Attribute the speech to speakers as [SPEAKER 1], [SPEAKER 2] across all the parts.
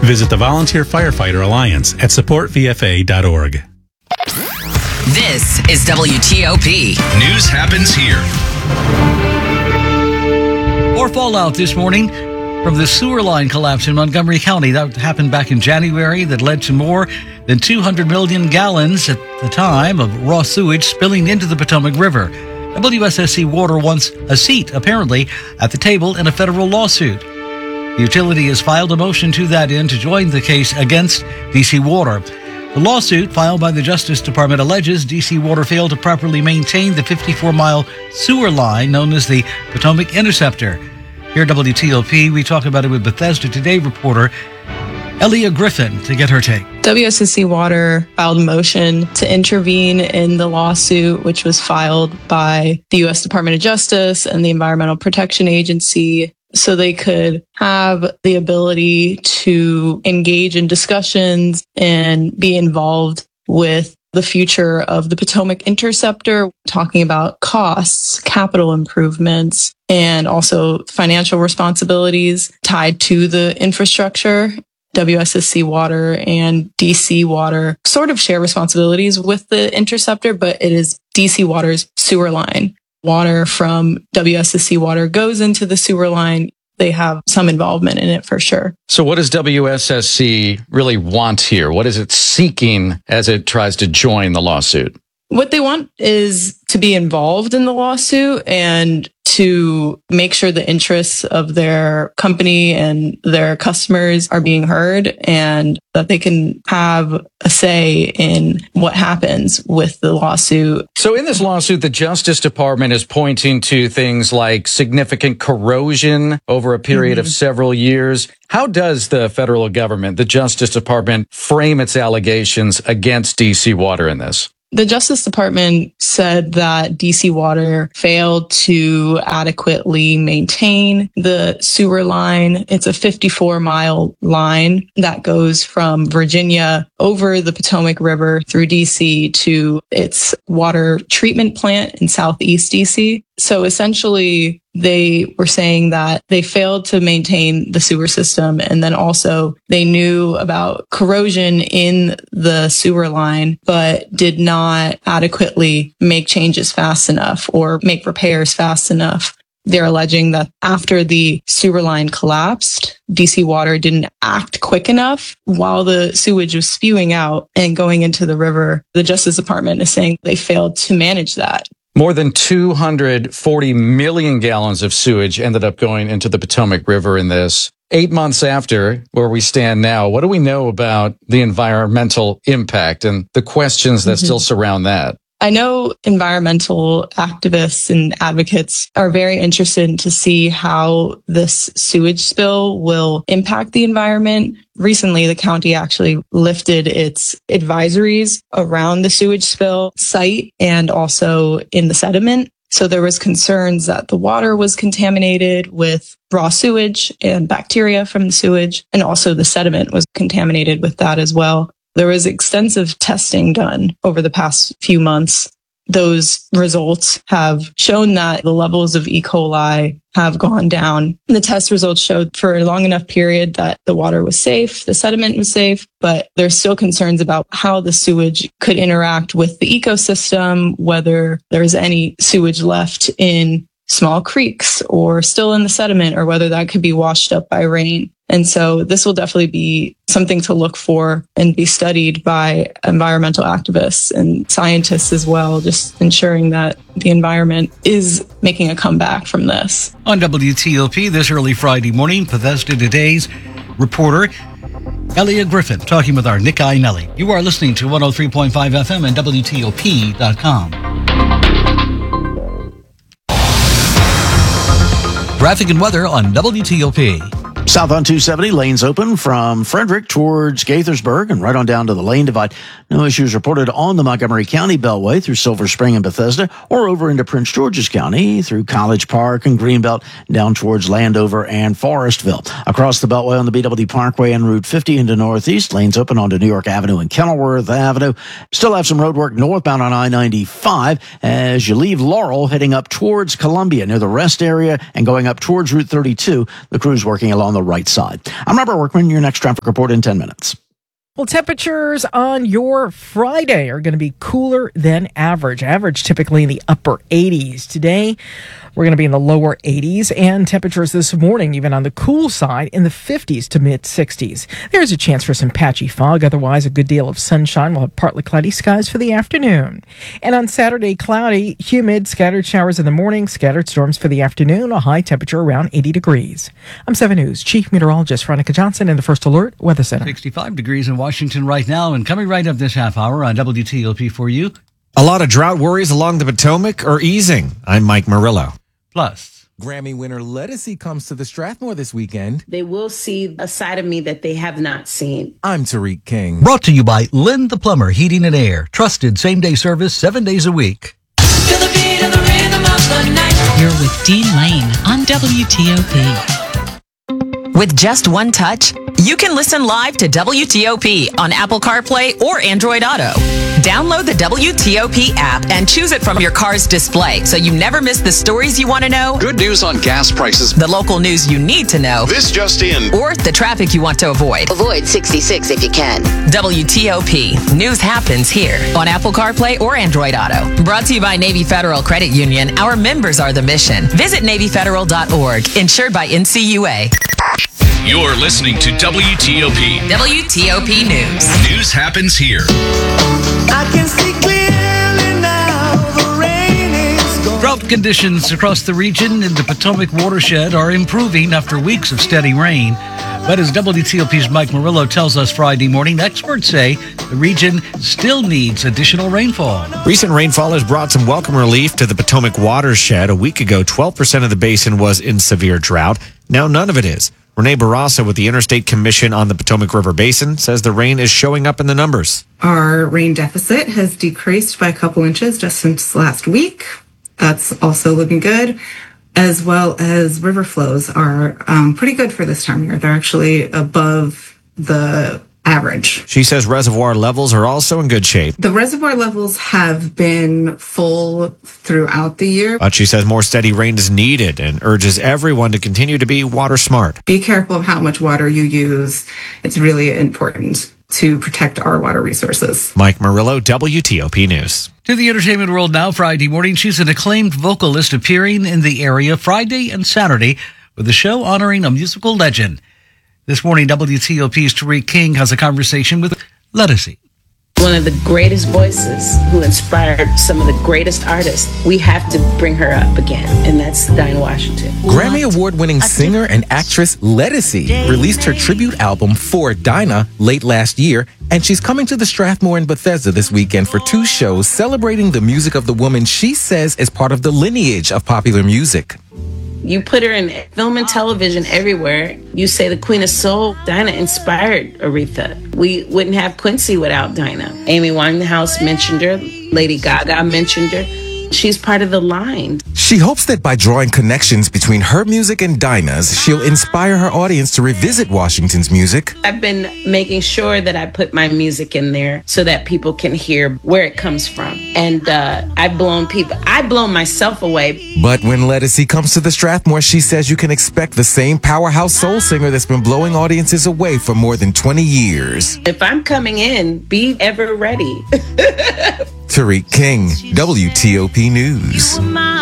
[SPEAKER 1] Visit the Volunteer Firefighter Alliance at supportvfa.org.
[SPEAKER 2] This is WTOP.
[SPEAKER 3] News happens here.
[SPEAKER 4] More fallout this morning from the sewer line collapse in Montgomery County. That happened back in January. That led to more than 200 million gallons at the time of raw sewage spilling into the Potomac River. WSSC Water wants a seat, apparently, at the table in a federal lawsuit. The utility has filed a motion to that end to join the case against DC Water. The lawsuit filed by the Justice Department alleges DC Water failed to properly maintain the 54-mile sewer line known as the Potomac Interceptor. Here at WTOP, we talk about it with Bethesda Today reporter Elia Griffin to get her take.
[SPEAKER 5] WSSC Water filed a motion to intervene in the lawsuit, which was filed by the U.S. Department of Justice and the Environmental Protection Agency, so they could have the ability to engage in discussions and be involved with the future of the Potomac Interceptor, talking about costs, capital improvements, and also financial responsibilities tied to the infrastructure. WSSC Water and DC Water sort of share responsibilities with the Interceptor, but it is DC Water's sewer line. Water from WSSC Water goes into the sewer line. They have some involvement in it for sure.
[SPEAKER 6] So what does WSSC really want here? What is it seeking as it tries to join the lawsuit?
[SPEAKER 5] What they want is to be involved in the lawsuit and to make sure the interests of their company and their customers are being heard and that they can have a say in what happens with the lawsuit.
[SPEAKER 6] So in this lawsuit, the Justice Department is pointing to things like significant corrosion over a period of several years. How does the federal government, the Justice Department, frame its allegations against DC Water in this?
[SPEAKER 5] The Justice Department said that DC Water failed to adequately maintain the sewer line. It's a 54-mile line that goes from Virginia over the Potomac River through DC to its water treatment plant in Southeast DC. So essentially, they were saying that they failed to maintain the sewer system. And then also they knew about corrosion in the sewer line, but did not adequately make changes fast enough or make repairs fast enough. They're alleging that after the sewer line collapsed, DC Water didn't act quick enough while the sewage was spewing out and going into the river. The Justice Department is saying they failed to manage that.
[SPEAKER 6] More than 240 million gallons of sewage ended up going into the Potomac River in this. 8 months after where we stand now, what do we know about the environmental impact and the questions that still surround that?
[SPEAKER 5] I know environmental activists and advocates are very interested to see how this sewage spill will impact the environment. Recently, the county actually lifted its advisories around the sewage spill site and also in the sediment. So there was concerns that the water was contaminated with raw sewage and bacteria from the sewage, and also the sediment was contaminated with that as well. There was extensive testing done over the past few months. Those results have shown that the levels of E. coli have gone down. The test results showed for a long enough period that the water was safe, the sediment was safe, but there's still concerns about how the sewage could interact with the ecosystem, whether there's any sewage left in small creeks or still in the sediment, or whether that could be washed up by rain. And so this will definitely be something to look for and be studied by environmental activists and scientists as well, just ensuring that the environment is making a comeback from this.
[SPEAKER 4] On WTOP this early Friday morning, Bethesda Today's reporter Elia Griffin talking with our Nick Iannelli. You are listening to 103.5 FM and WTOP.com. Traffic and weather on WTOP.
[SPEAKER 7] South on 270, lanes open from Frederick towards Gaithersburg and right on down to the lane divide. No issues reported on the Montgomery County Beltway through Silver Spring and Bethesda, or over into Prince George's County through College Park and Greenbelt down towards Landover and Forestville. Across the Beltway on the BW Parkway and Route 50 into Northeast, lanes open onto New York Avenue and Kenilworth Avenue. Still have some road work northbound on I-95 as you leave Laurel heading up towards Columbia near the rest area and going up towards Route 32. The crew's working along the the right side. I'm Robert Workman. Your next traffic report in 10 minutes.
[SPEAKER 3] Well, temperatures on your Friday are going to be cooler than average. Average typically in the upper 80s. Today, we're going to be in the lower 80s, and temperatures this morning, even on the cool side, in the 50s to mid 60s. There's a chance for some patchy fog. Otherwise, a good deal of sunshine. We'll have partly cloudy skies for the afternoon. And on Saturday, cloudy, humid, scattered showers in the morning, scattered storms for the afternoon, a high temperature around 80 degrees. I'm 7 News Chief Meteorologist Veronica Johnson in the First Alert Weather Center.
[SPEAKER 4] 65 degrees in Washington right now, and coming right up this half hour on WTOP for you.
[SPEAKER 8] A lot of drought worries along the Potomac are easing. I'm Mike Murillo.
[SPEAKER 4] Plus,
[SPEAKER 9] Grammy winner Ledisi comes to the Strathmore this weekend.
[SPEAKER 10] They will see a side of me that they have not seen.
[SPEAKER 9] I'm Tariq King.
[SPEAKER 4] brought to you by Lynn the Plumber Heating and Air. Trusted same-day service 7 days a week.
[SPEAKER 2] Feel the beat and the rhythm of the night.
[SPEAKER 11] You're with Dean Lane on WTOP.
[SPEAKER 2] With just one touch, you can listen live to WTOP on Apple CarPlay or Android Auto. Download the WTOP app and choose it from your car's display so you never miss the stories you want to know,
[SPEAKER 12] good news on gas prices,
[SPEAKER 2] the local news you need to know,
[SPEAKER 12] this just in,
[SPEAKER 2] or the traffic you want to avoid.
[SPEAKER 13] Avoid 66 if you can.
[SPEAKER 2] WTOP. News happens here on Apple CarPlay or Android Auto. Brought to you by Navy Federal Credit Union. Our members are the mission. Visit NavyFederal.org. Insured by NCUA.
[SPEAKER 12] You're listening to WTOP.
[SPEAKER 2] WTOP News.
[SPEAKER 12] News happens here.
[SPEAKER 14] I can see clearly now, the rain is gone.
[SPEAKER 4] Drought conditions across the region in the Potomac watershed are improving after weeks of steady rain. But as WTOP's Mike Murillo tells us Friday morning, experts say the region still needs additional rainfall.
[SPEAKER 8] Recent rainfall has brought some welcome relief to the Potomac watershed. A week ago, 12% of the basin was in severe drought. Now none of it is. Renee Barraza with the Interstate Commission on the Potomac River Basin says the rain is showing up in the numbers.
[SPEAKER 15] Our rain deficit has decreased by a couple inches just since last week. That's also looking good, as well as river flows are pretty good for this time of year. They're actually above the average.
[SPEAKER 8] She says reservoir levels are also in good shape.
[SPEAKER 15] The reservoir levels have been full throughout the year.
[SPEAKER 8] But she says more steady rain is needed and urges everyone to continue to be water smart.
[SPEAKER 15] Be careful of how much water you use. It's really important to protect our water resources.
[SPEAKER 8] Mike Murillo, WTOP News.
[SPEAKER 4] To the entertainment world now, Friday morning. She's an acclaimed vocalist appearing in the area Friday and Saturday with a show honoring a musical legend. This morning, WTOP's Tariq King has a conversation with Ledisi.
[SPEAKER 10] One of the greatest voices who inspired some of the greatest artists. We have to bring her up again, and that's Dinah Washington.
[SPEAKER 9] Grammy award-winning singer and actress Ledisi released her tribute album For Dinah late last year, and she's coming to the Strathmore in Bethesda this weekend for 2 shows celebrating the music of the woman she says is part of the lineage of popular music.
[SPEAKER 10] You put her in film and television everywhere. You say the Queen of Soul. Dinah inspired Aretha. We wouldn't have Quincy without Dinah. Amy Winehouse mentioned her. Lady Gaga mentioned her. She's part of the line.
[SPEAKER 9] She hopes that by drawing connections between her music and Dinah's, she'll inspire her audience to revisit Washington's music.
[SPEAKER 10] I've been making sure that I put my music in there so that people can hear where it comes from. And I've blown myself away.
[SPEAKER 9] But when Ledisi comes to the Strathmore, she says you can expect the same powerhouse soul singer that's been blowing audiences away for more than 20 years.
[SPEAKER 10] If I'm coming in, be ever ready.
[SPEAKER 9] Tariq King, WTOP News.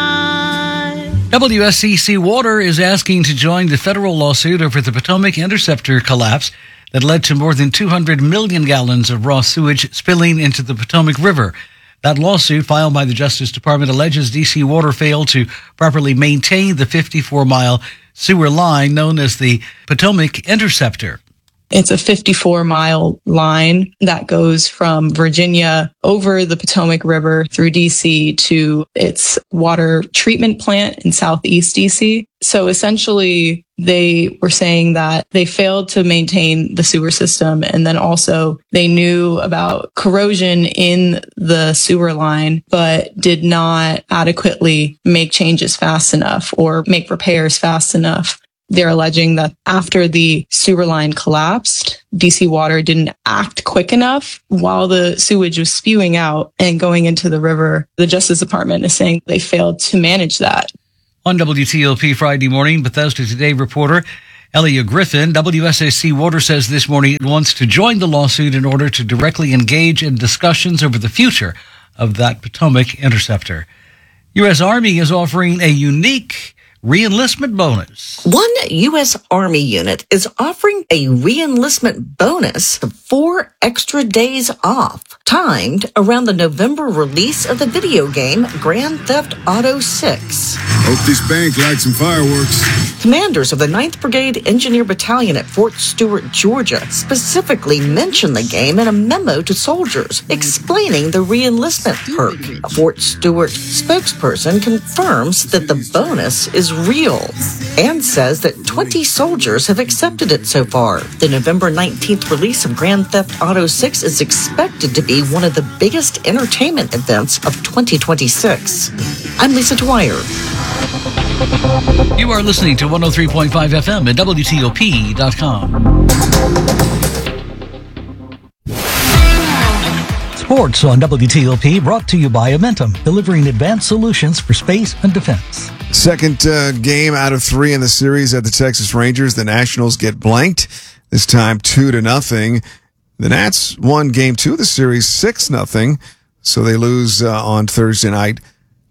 [SPEAKER 4] WSCC Water is asking to join the federal lawsuit over the Potomac Interceptor collapse that led to more than 200 million gallons of raw sewage spilling into the Potomac River. That lawsuit, filed by the Justice Department, alleges DC Water failed to properly maintain the 54-mile sewer line known as the Potomac Interceptor.
[SPEAKER 5] It's a 54-mile line that goes from Virginia over the Potomac River through DC to its water treatment plant in Southeast DC. So essentially, they were saying that they failed to maintain the sewer system. And then also they knew about corrosion in the sewer line, but did not adequately make changes fast enough or make repairs fast enough. They're alleging that after the sewer line collapsed, DC Water didn't act quick enough while the sewage was spewing out and going into the river. The Justice Department is saying they failed to manage that.
[SPEAKER 4] On WTOP Friday morning, Bethesda Today reporter Elia Griffin, WSAC Water, says this morning it wants to join the lawsuit in order to directly engage in discussions over the future of that Potomac interceptor. U.S. Army is offering a unique re-enlistment bonus.
[SPEAKER 16] One U.S. Army unit is offering a re-enlistment bonus of 4 extra days off, timed around the November release of the video game Grand Theft Auto 6.
[SPEAKER 17] Hope this bank likes some fireworks.
[SPEAKER 16] Commanders of the 9th Brigade Engineer Battalion at Fort Stewart, Georgia, specifically mentioned the game in a memo to soldiers explaining the re-enlistment perk. A Fort Stewart spokesperson confirms that the bonus is real and says that 20 soldiers have accepted it so far. The November 19th release of Grand Theft Auto 6 is expected to be one of the biggest entertainment events of 2026. I'm Lisa Dwyer.
[SPEAKER 4] You are listening to 103.5 FM at WTOP.com. Sports on WTOP, brought to you by Amentum, delivering advanced solutions for space and defense.
[SPEAKER 17] Second game out of 3 in the series at the Texas Rangers. The Nationals get blanked, this time 2-0. The Nats won game 2 of the series 6-0, so they lose on Thursday night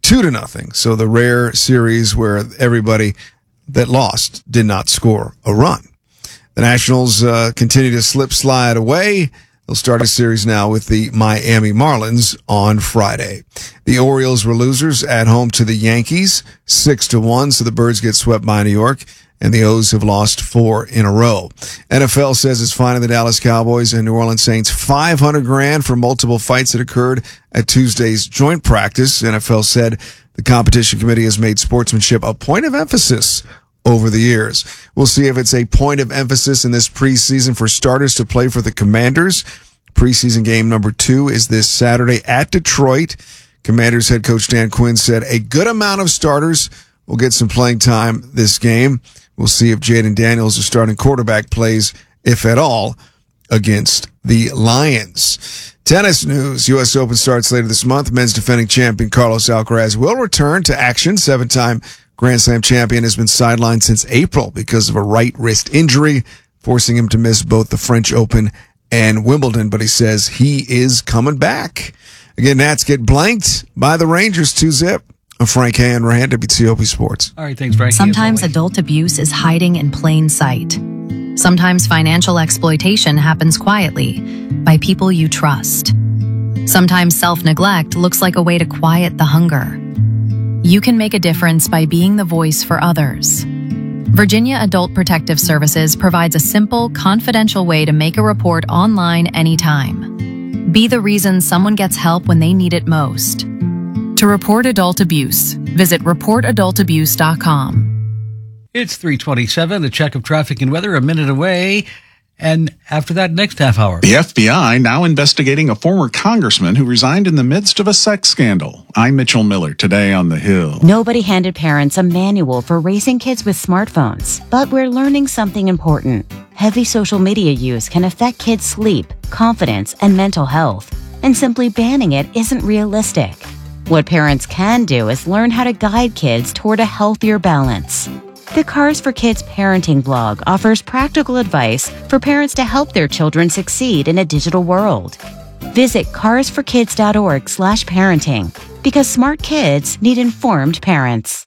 [SPEAKER 17] 2-0. So the rare series where everybody that lost did not score a run. The Nationals continue to slide away. They'll start a series now with the Miami Marlins on Friday. The Orioles were losers at home to the Yankees, 6-1, so the Birds get swept by New York, and the O's have lost 4 in a row. NFL says it's fining the Dallas Cowboys and New Orleans Saints $500,000 for multiple fights that occurred at Tuesday's joint practice. NFL said the competition committee has made sportsmanship a point of emphasis over the years. We'll see if it's a point of emphasis in this preseason for starters to play for the Commanders. Preseason game number 2 is this Saturday at Detroit. Commanders head coach Dan Quinn said a good amount of starters will get some playing time this game. We'll see if Jaden Daniels, the starting quarterback, plays, if at all, against the Lions. Tennis news. U.S. Open starts later this month. Men's defending champion Carlos Alcaraz will return to action. 7-time Grand Slam champion has been sidelined since April because of a right wrist injury, forcing him to miss both the French Open and Wimbledon, but he says he is coming back. Again, Nats get blanked by the Rangers 2-0. I'm Frank Hanrahan, WTOP Sports.
[SPEAKER 4] All right, thanks, Frank.
[SPEAKER 18] Sometimes adult abuse is hiding in plain sight. Sometimes financial exploitation happens quietly by people you trust. Sometimes self-neglect looks like a way to quiet the hunger. You can make a difference by being the voice for others. Virginia Adult Protective Services provides a simple, confidential way to make a report online anytime. Be the reason someone gets help when they need it most. To report adult abuse, visit reportadultabuse.com.
[SPEAKER 4] It's 3:27, the check of traffic and weather a minute away. And after that, next half hour.
[SPEAKER 19] The FBI now investigating a former congressman who resigned in the midst of a sex scandal. I'm Mitchell Miller, today on The Hill.
[SPEAKER 20] Nobody handed parents a manual for raising kids with smartphones, but we're learning something important. Heavy social media use can affect kids' sleep, confidence, and mental health, and simply banning it isn't realistic. What parents can do is learn how to guide kids toward a healthier balance. The Cars for Kids parenting blog offers practical advice for parents to help their children succeed in a digital world. Visit carsforkids.org/parenting because smart kids need informed parents.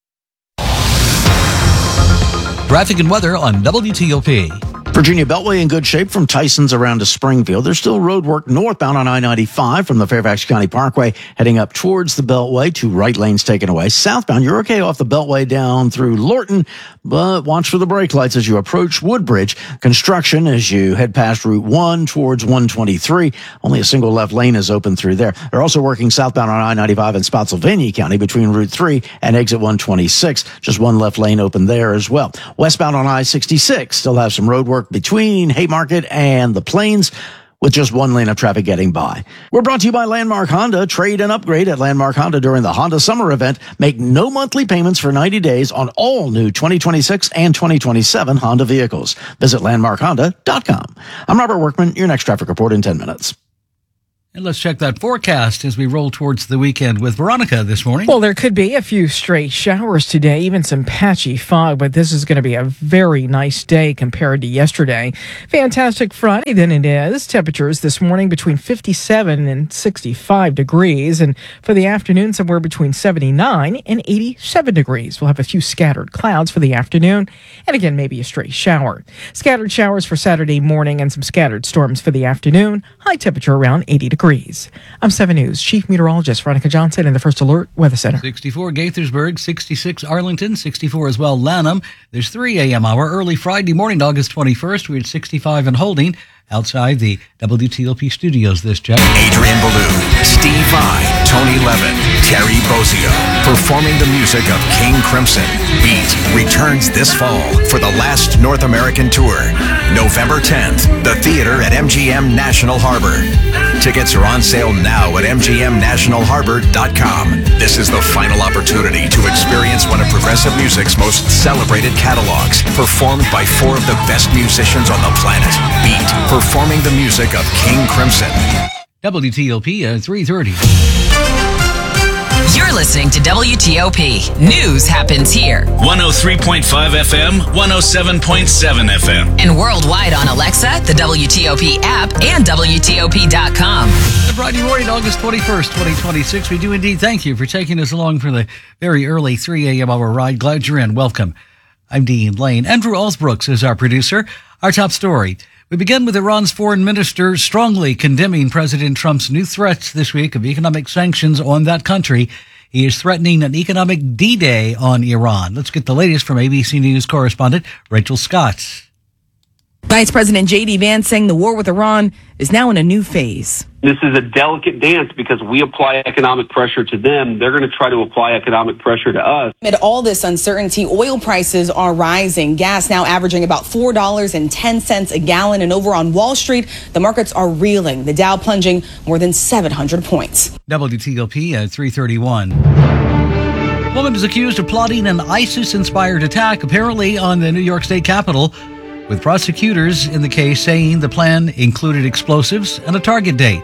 [SPEAKER 4] Traffic and weather on WTOP.
[SPEAKER 7] Virginia Beltway in good shape from Tyson's around to Springfield. There's still road work northbound on I-95 from the Fairfax County Parkway heading up towards the Beltway. 2 right lanes taken away. Southbound, you're okay off the Beltway down through Lorton, but watch for the brake lights as you approach Woodbridge. Construction as you head past Route 1 towards 123. Only a single left lane is open through there. They're also working southbound on I-95 in Spotsylvania County between Route 3 and exit 126. Just one left lane open there as well. Westbound on I-66 still have some road work between Haymarket and the Plains, with just one lane of traffic getting by. We're brought to you by Landmark Honda. Trade and upgrade at Landmark Honda during the Honda Summer Event. Make no monthly payments for 90 days on all new 2026 and 2027 Honda vehicles. Visit landmarkhonda.com. I'm Robert Workman. Your next traffic report in 10 minutes.
[SPEAKER 4] And let's check that forecast as we roll towards the weekend with Veronica this morning.
[SPEAKER 3] Well, there could be a few stray showers today, even some patchy fog, but this is going to be a very nice day compared to yesterday. Fantastic Friday, then it is. Temperatures this morning between 57 and 65 degrees, and for the afternoon, somewhere between 79 and 87 degrees. We'll have a few scattered clouds for the afternoon, and again, maybe a stray shower. Scattered showers for Saturday morning and some scattered storms for the afternoon. High temperature around 80 degrees. I'm 7 News Chief Meteorologist Veronica Johnson in the First Alert Weather Center.
[SPEAKER 4] 64 Gaithersburg, 66 Arlington, 64 as well Lanham. There's 3 a.m. hour early Friday morning, August 21st. We're at 65 and holding outside the WTOP studios this Jeff.
[SPEAKER 12] Adrian Ballou, Steve Vai, Tony Levin, Terry Bozzio, performing the music of King Crimson. Beat returns this fall for the last North American tour. November 10th, the theater at MGM National Harbor. Tickets are on sale now at mgmnationalharbor.com. This is the final opportunity to experience one of progressive music's most celebrated catalogs, performed by 4 of the best musicians on the planet. Beat, performing the music of King Crimson.
[SPEAKER 4] WTOP at 3:30.
[SPEAKER 2] You're listening to WTOP. News happens here.
[SPEAKER 12] 103.5 FM, 107.7 FM.
[SPEAKER 2] And worldwide on Alexa, the WTOP app, and WTOP.com.
[SPEAKER 4] The Friday morning, August 21st, 2026. We do indeed thank you for taking us along for the very early 3 a.m. hour ride. Glad you're in. Welcome. I'm Dean Lane. Andrew Alsbrooks is our producer. Our top story. We begin with Iran's foreign minister strongly condemning President Trump's new threats this week of economic sanctions on that country. He is threatening an economic D-Day on Iran. Let's get the latest from ABC News correspondent Rachel Scott.
[SPEAKER 21] Vice President J.D. Vance saying the war with Iran is now in a new phase.
[SPEAKER 22] This is a delicate dance because we apply economic pressure to them. They're going to try to apply economic pressure to us.
[SPEAKER 21] Amid all this uncertainty, oil prices are rising. Gas now averaging about $4.10 a gallon. And over on Wall Street, the markets are reeling. The Dow plunging more than 700 points.
[SPEAKER 4] WTOP at 3:31. Woman is accused of plotting an ISIS-inspired attack, apparently on the New York State Capitol, with prosecutors in the case saying the plan included explosives and a target date.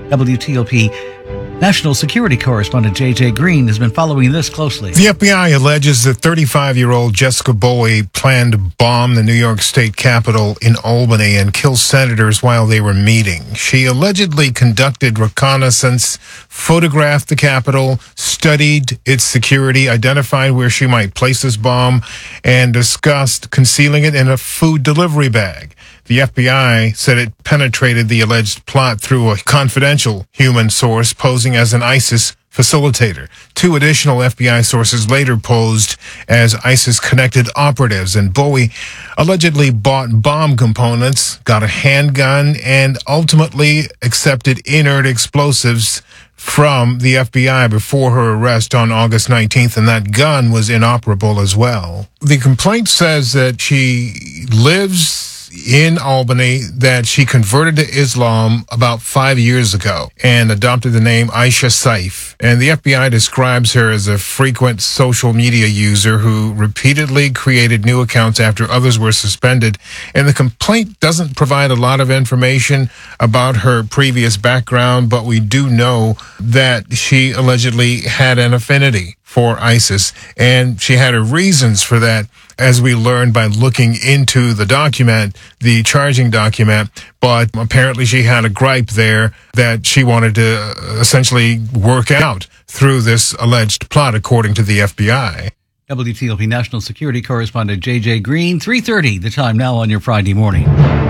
[SPEAKER 4] WTOP national security correspondent J.J. Green has been following this closely.
[SPEAKER 23] The FBI alleges that 35-year-old Jessica Bowie planned to bomb the New York State Capitol in Albany and kill senators while they were meeting. She allegedly conducted reconnaissance, photographed the Capitol, studied its security, identified where she might place this bomb, and discussed concealing it in a food delivery bag. The FBI said it penetrated the alleged plot through a confidential human source posing as an ISIS facilitator. 2 additional FBI sources later posed as ISIS-connected operatives, and Bowie allegedly bought bomb components, got a handgun, and ultimately accepted inert explosives from the FBI before her arrest on August 19th, and that gun was inoperable as well. The complaint says that she lives in Albany, that she converted to Islam about 5 years ago and adopted the name Aisha Saif. And the FBI describes her as a frequent social media user who repeatedly created new accounts after others were suspended. And the complaint doesn't provide a lot of information about her previous background, but we do know that she allegedly had an affinity for ISIS, and she had her reasons for that, as we learned by looking into the document, the charging document. But apparently she had a gripe there that she wanted to essentially work out through this alleged plot, according to the FBI.
[SPEAKER 4] WTOP national security correspondent J.J. Green, 3:30, the time now on your Friday morning.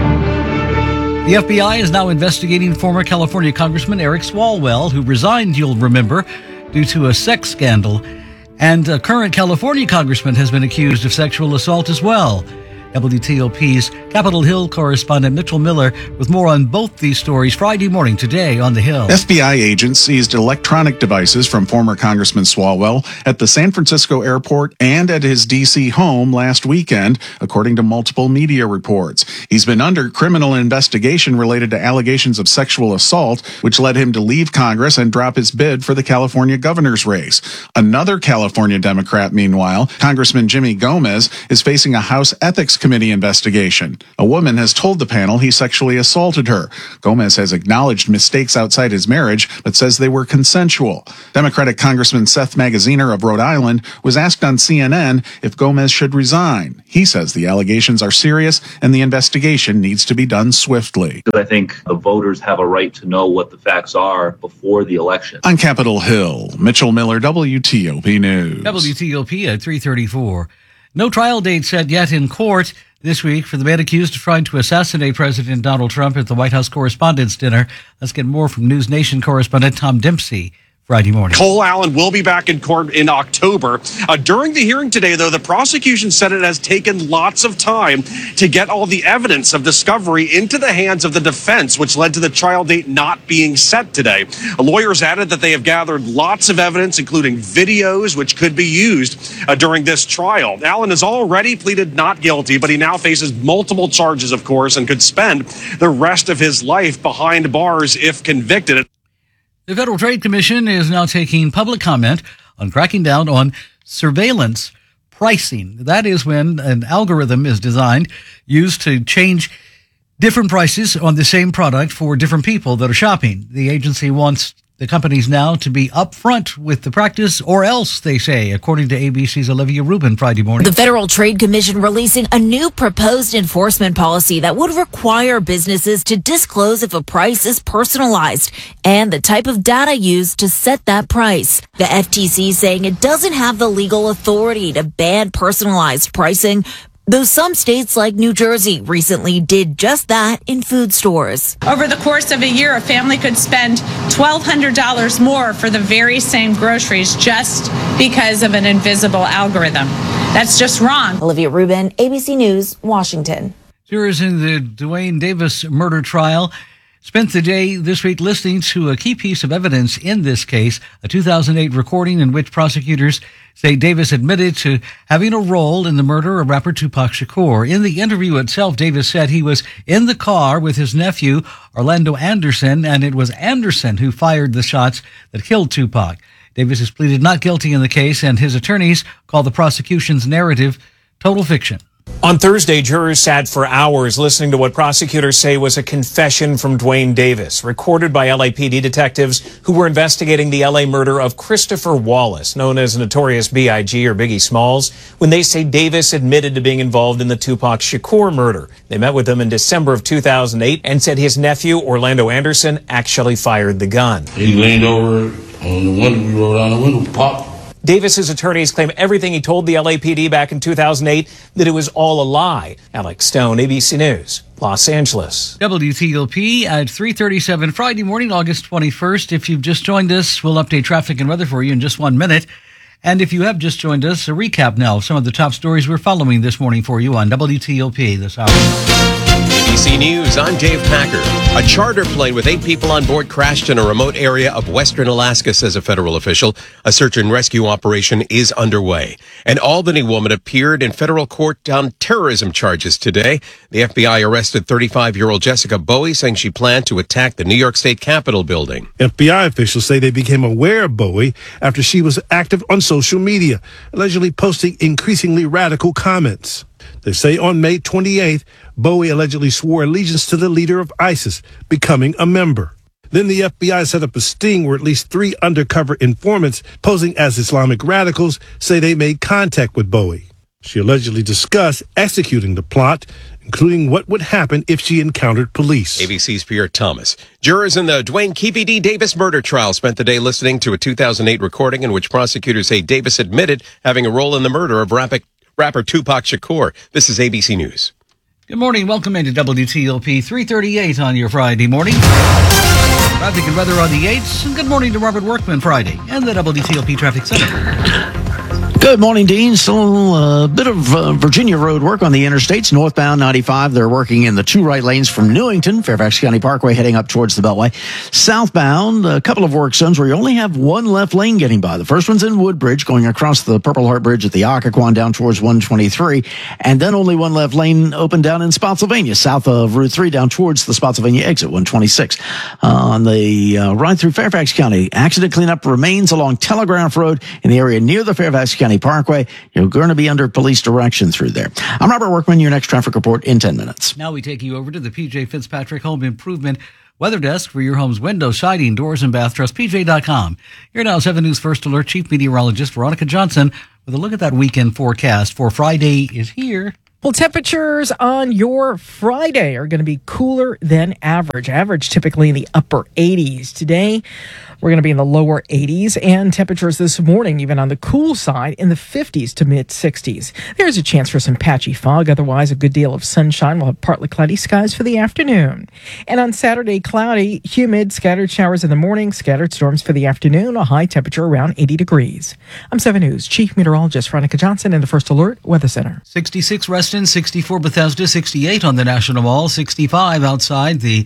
[SPEAKER 4] The FBI is now investigating former California Congressman Eric Swalwell, who resigned, you'll remember, due to a sex scandal. And a current California congressman has been accused of sexual assault as well. WTOP's Capitol Hill correspondent Mitchell Miller with more on both these stories Friday morning today on the Hill.
[SPEAKER 19] FBI agents seized electronic devices from former Congressman Swalwell at the San Francisco airport and at his D.C. home last weekend, according to multiple media reports. He's been under criminal investigation related to allegations of sexual assault, which led him to leave Congress and drop his bid for the California governor's race. Another California Democrat, meanwhile, Congressman Jimmy Gomez, is facing a House Ethics Committee investigation. A woman has told the panel he sexually assaulted her. Gomez has acknowledged mistakes outside his marriage, but says they were consensual. Democratic Congressman Seth Magaziner of Rhode Island was asked on CNN if Gomez should resign. He says the allegations are serious and the investigation needs to be done swiftly.
[SPEAKER 1] I think the voters have a right to know what the facts are before the election.
[SPEAKER 19] On Capitol Hill, Mitchell Miller, WTOP News.
[SPEAKER 4] WTOP at 3:34. No trial date set yet in court this week for the man accused of trying to assassinate President Donald Trump at the White House Correspondents' Dinner. Let's get more from News Nation correspondent Tom Dempsey. Friday morning.
[SPEAKER 6] Cole Allen will be back in court in October. During the hearing today, though, the prosecution said it has taken lots of time to get all the evidence of discovery into the hands of the defense, which led to the trial date not being set today. Lawyers added that they have gathered lots of evidence, including videos, which could be used during this trial. Allen has already pleaded not guilty, but he now faces multiple charges, of course, and could spend the rest of his life behind bars if convicted.
[SPEAKER 4] The Federal Trade Commission is now taking public comment on cracking down on surveillance pricing. That is when an algorithm is designed, used to change different prices on the same product for different people that are shopping. The agency wants the companies now to be upfront with the practice, or else, they say, according to ABC's Olivia Rubin Friday morning.
[SPEAKER 11] The Federal Trade Commission releasing a new proposed enforcement policy that would require businesses to disclose if a price is personalized and the type of data used to set that price. The FTC saying it doesn't have the legal authority to ban personalized pricing, though some states like New Jersey recently did just that in food stores.
[SPEAKER 24] Over the course of a year, a family could spend $1,200 more for the very same groceries just because of an invisible algorithm. That's just wrong.
[SPEAKER 11] Olivia Rubin, ABC News, Washington.
[SPEAKER 4] Jurors in the Duane Davis murder trial spent the day this week listening to a key piece of evidence in this case, a 2008 recording in which prosecutors say Davis admitted to having a role in the murder of rapper Tupac Shakur. In the interview itself, Davis said he was in the car with his nephew, Orlando Anderson, and it was Anderson who fired the shots that killed Tupac. Davis has pleaded not guilty in the case, and his attorneys call the prosecution's narrative total fiction.
[SPEAKER 25] On Thursday, jurors sat for hours listening to what prosecutors say was a confession from Duane Davis, recorded by LAPD detectives who were investigating the LA murder of Christopher Wallace, known as Notorious B.I.G. or Biggie Smalls, when they say Davis admitted to being involved in the Tupac Shakur murder. They met with him in December of 2008 and said his nephew, Orlando Anderson, actually fired the gun.
[SPEAKER 26] He leaned over on the window, we rolled down the window, popped.
[SPEAKER 25] Davis's attorneys claim everything he told the LAPD back in 2008 that it was all a lie. Alex Stone, ABC News, Los Angeles.
[SPEAKER 4] WTOP at 3:37 Friday morning, August 21st. If you've just joined us, we'll update traffic and weather for you in just 1 minute. And if you have just joined us, a recap now of some of the top stories we're following this morning for you on WTOP this hour.
[SPEAKER 27] ABC News, I'm Dave Packer. A charter plane with 8 people on board crashed in a remote area of western Alaska, says a federal official. A search and rescue operation is underway. An Albany woman appeared in federal court on terrorism charges today. The FBI arrested 35-year-old Jessica Bowie, saying she planned to attack the New York State Capitol building.
[SPEAKER 28] FBI officials say they became aware of Bowie after she was active on social media, allegedly posting increasingly radical comments. They say on May 28th, Bowie allegedly swore allegiance to the leader of ISIS, becoming a member. Then the FBI set up a sting where at least 3 undercover informants posing as Islamic radicals say they made contact with Bowie. She allegedly discussed executing the plot, including what would happen if she encountered police.
[SPEAKER 27] ABC's Pierre Thomas. Jurors in the Duane Keefe D. Davis murder trial spent the day listening to a 2008 recording in which prosecutors say Davis admitted having a role in the murder of rapper Tupac Shakur. This is ABC News.
[SPEAKER 4] Good morning. Welcome into WTOP 338 on your Friday morning. Traffic and weather on the 8s. And good morning to Robert Workman Friday and the WTOP Traffic Center.
[SPEAKER 7] Good morning, Dean. Still a bit of Virginia road work on the interstates. Northbound 95, they're working in the 2 right lanes from Newington, Fairfax County Parkway, heading up towards the Beltway. Southbound, a couple of work zones where you only have 1 left lane getting by. The first one's in Woodbridge, going across the Purple Heart Bridge at the Occoquan down towards 123. And then only 1 left lane open down in Spotsylvania, south of Route 3 down towards the Spotsylvania exit, 126. On the ride through Fairfax County, accident cleanup remains along Telegraph Road in the area near the Fairfax County County Parkway. You're going to be under police direction through there. I'm Robert Workman, your next traffic report in 10 minutes.
[SPEAKER 4] Now we take you over to the PJ Fitzpatrick Home Improvement Weather Desk for your home's window, siding, doors, and bath. Trust PJ.com. Your Now 7 News First Alert Chief Meteorologist Veronica Johnson with a look at that weekend forecast for Friday is here.
[SPEAKER 3] Well, temperatures on your Friday are going to be cooler than average. Average typically in the upper 80s. Today, we're going to be in the lower 80s, and temperatures this morning, even on the cool side, in the 50s to mid 60s. There's a chance for some patchy fog. Otherwise, a good deal of sunshine. We'll have partly cloudy skies for the afternoon. And on Saturday, cloudy, humid, scattered showers in the morning, scattered storms for the afternoon, a high temperature around 80 degrees. I'm 7 News Chief Meteorologist Veronica Johnson in the First Alert Weather Center.
[SPEAKER 4] 66 Reston, 64 Bethesda, 68 on the National Mall, 65 outside the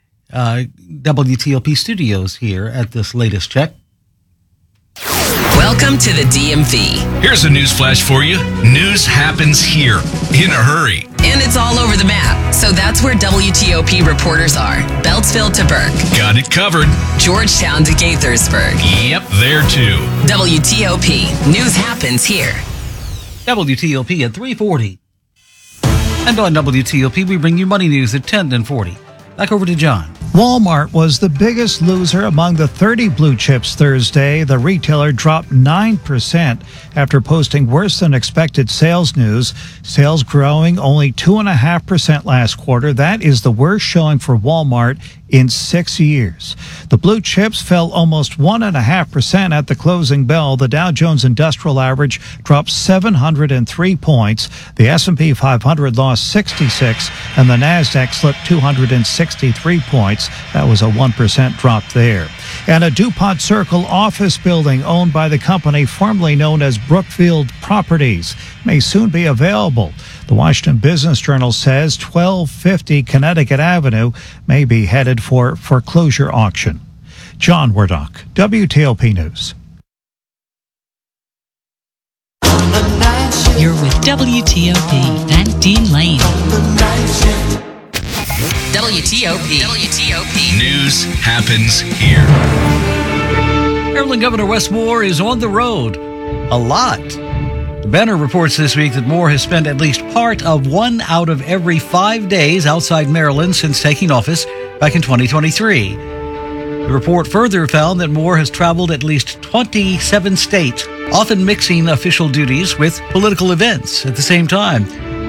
[SPEAKER 4] WTOP studios here at this latest check.
[SPEAKER 2] Welcome to the DMV.
[SPEAKER 5] Here's a news flash for you. News happens here in a hurry.
[SPEAKER 2] And it's all over the map. So that's where WTOP reporters are. Beltsville to Burke.
[SPEAKER 5] Got it covered.
[SPEAKER 2] Georgetown to Gaithersburg.
[SPEAKER 5] Yep, there too.
[SPEAKER 2] WTOP. News happens here.
[SPEAKER 4] WTOP at 3:40. And on WTOP, we bring you money news at 10 and 40. Back over to John.
[SPEAKER 8] Walmart was the biggest loser among the 30 blue chips Thursday. The retailer dropped 9% after posting worse than expected sales news. Sales growing only 2.5% last quarter. That is the worst showing for Walmart in 6 years. The blue chips fell almost 1.5% at the closing bell. The Dow Jones Industrial Average dropped 703 points. The S&P 500 lost 66, and the Nasdaq slipped 263 points. That was a 1% drop there. And a DuPont Circle office building owned by the company formerly known as Brookfield Properties may soon be available. The Washington Business Journal says 1250 Connecticut Avenue may be headed for foreclosure auction. John Wardock, WTOP News.
[SPEAKER 9] You're with WTOP and Dean Lane.
[SPEAKER 2] WTOP.
[SPEAKER 5] News happens here.
[SPEAKER 4] Maryland Governor Wes Moore is on the road a lot. The Banner reports this week that Moore has spent at least part of 1 out of every 5 days outside Maryland since taking office back in 2023. The report further found that Moore has traveled at least 27 states, often mixing official duties with political events at the same time.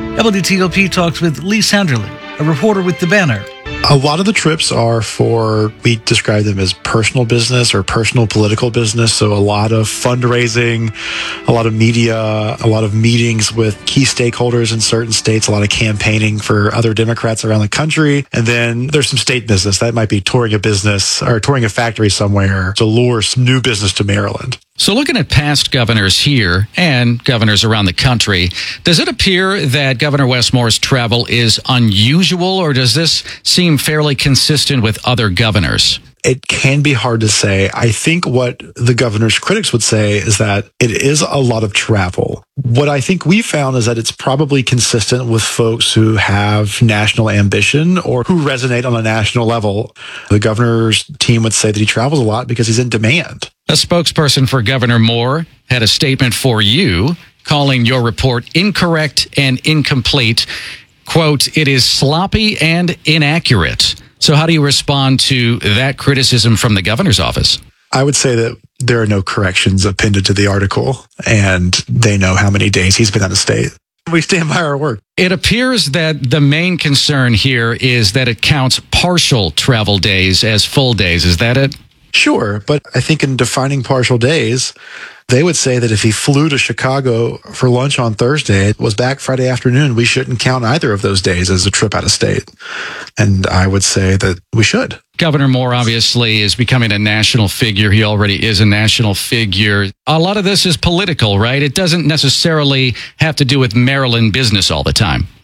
[SPEAKER 4] WTOP talks with Lee Sanderlin, a reporter with The Banner.
[SPEAKER 10] A lot of the trips are for, we describe them as personal business or personal political business. So a lot of fundraising, a lot of media, a lot of meetings with key stakeholders in certain states, a lot of campaigning for other Democrats around the country. And then there's some state business. That might be touring a business or touring a factory somewhere to lure some new business to Maryland.
[SPEAKER 13] So looking at past governors here and governors around the country, does it appear that Governor Wes Moore's travel is unusual, or does this seem fairly consistent with other governors?
[SPEAKER 10] It can be hard to say. I think what the governor's critics would say is that it is a lot of travel. What I think we found is that it's probably consistent with folks who have national ambition or who resonate on a national level. The governor's team would say that he travels a lot because he's in demand.
[SPEAKER 13] A spokesperson for Governor Moore had a statement for you, calling your report incorrect and incomplete. Quote, "It is sloppy and inaccurate." So how do you respond to that criticism from the governor's office?
[SPEAKER 10] I would say that there are no corrections appended to the article, and they know how many days he's been out of state. We stand by our word.
[SPEAKER 13] It appears that the main concern here is that it counts partial travel days as full days. Is that it?
[SPEAKER 10] Sure, but I think in defining partial days, they would say that if he flew to Chicago for lunch on Thursday, was back Friday afternoon, we shouldn't count either of those days as a trip out of state. And I would say that we should.
[SPEAKER 13] Governor Moore obviously is becoming a national figure. He already is a national figure. A lot of this is political, right? It doesn't necessarily have to do with Maryland business all the time.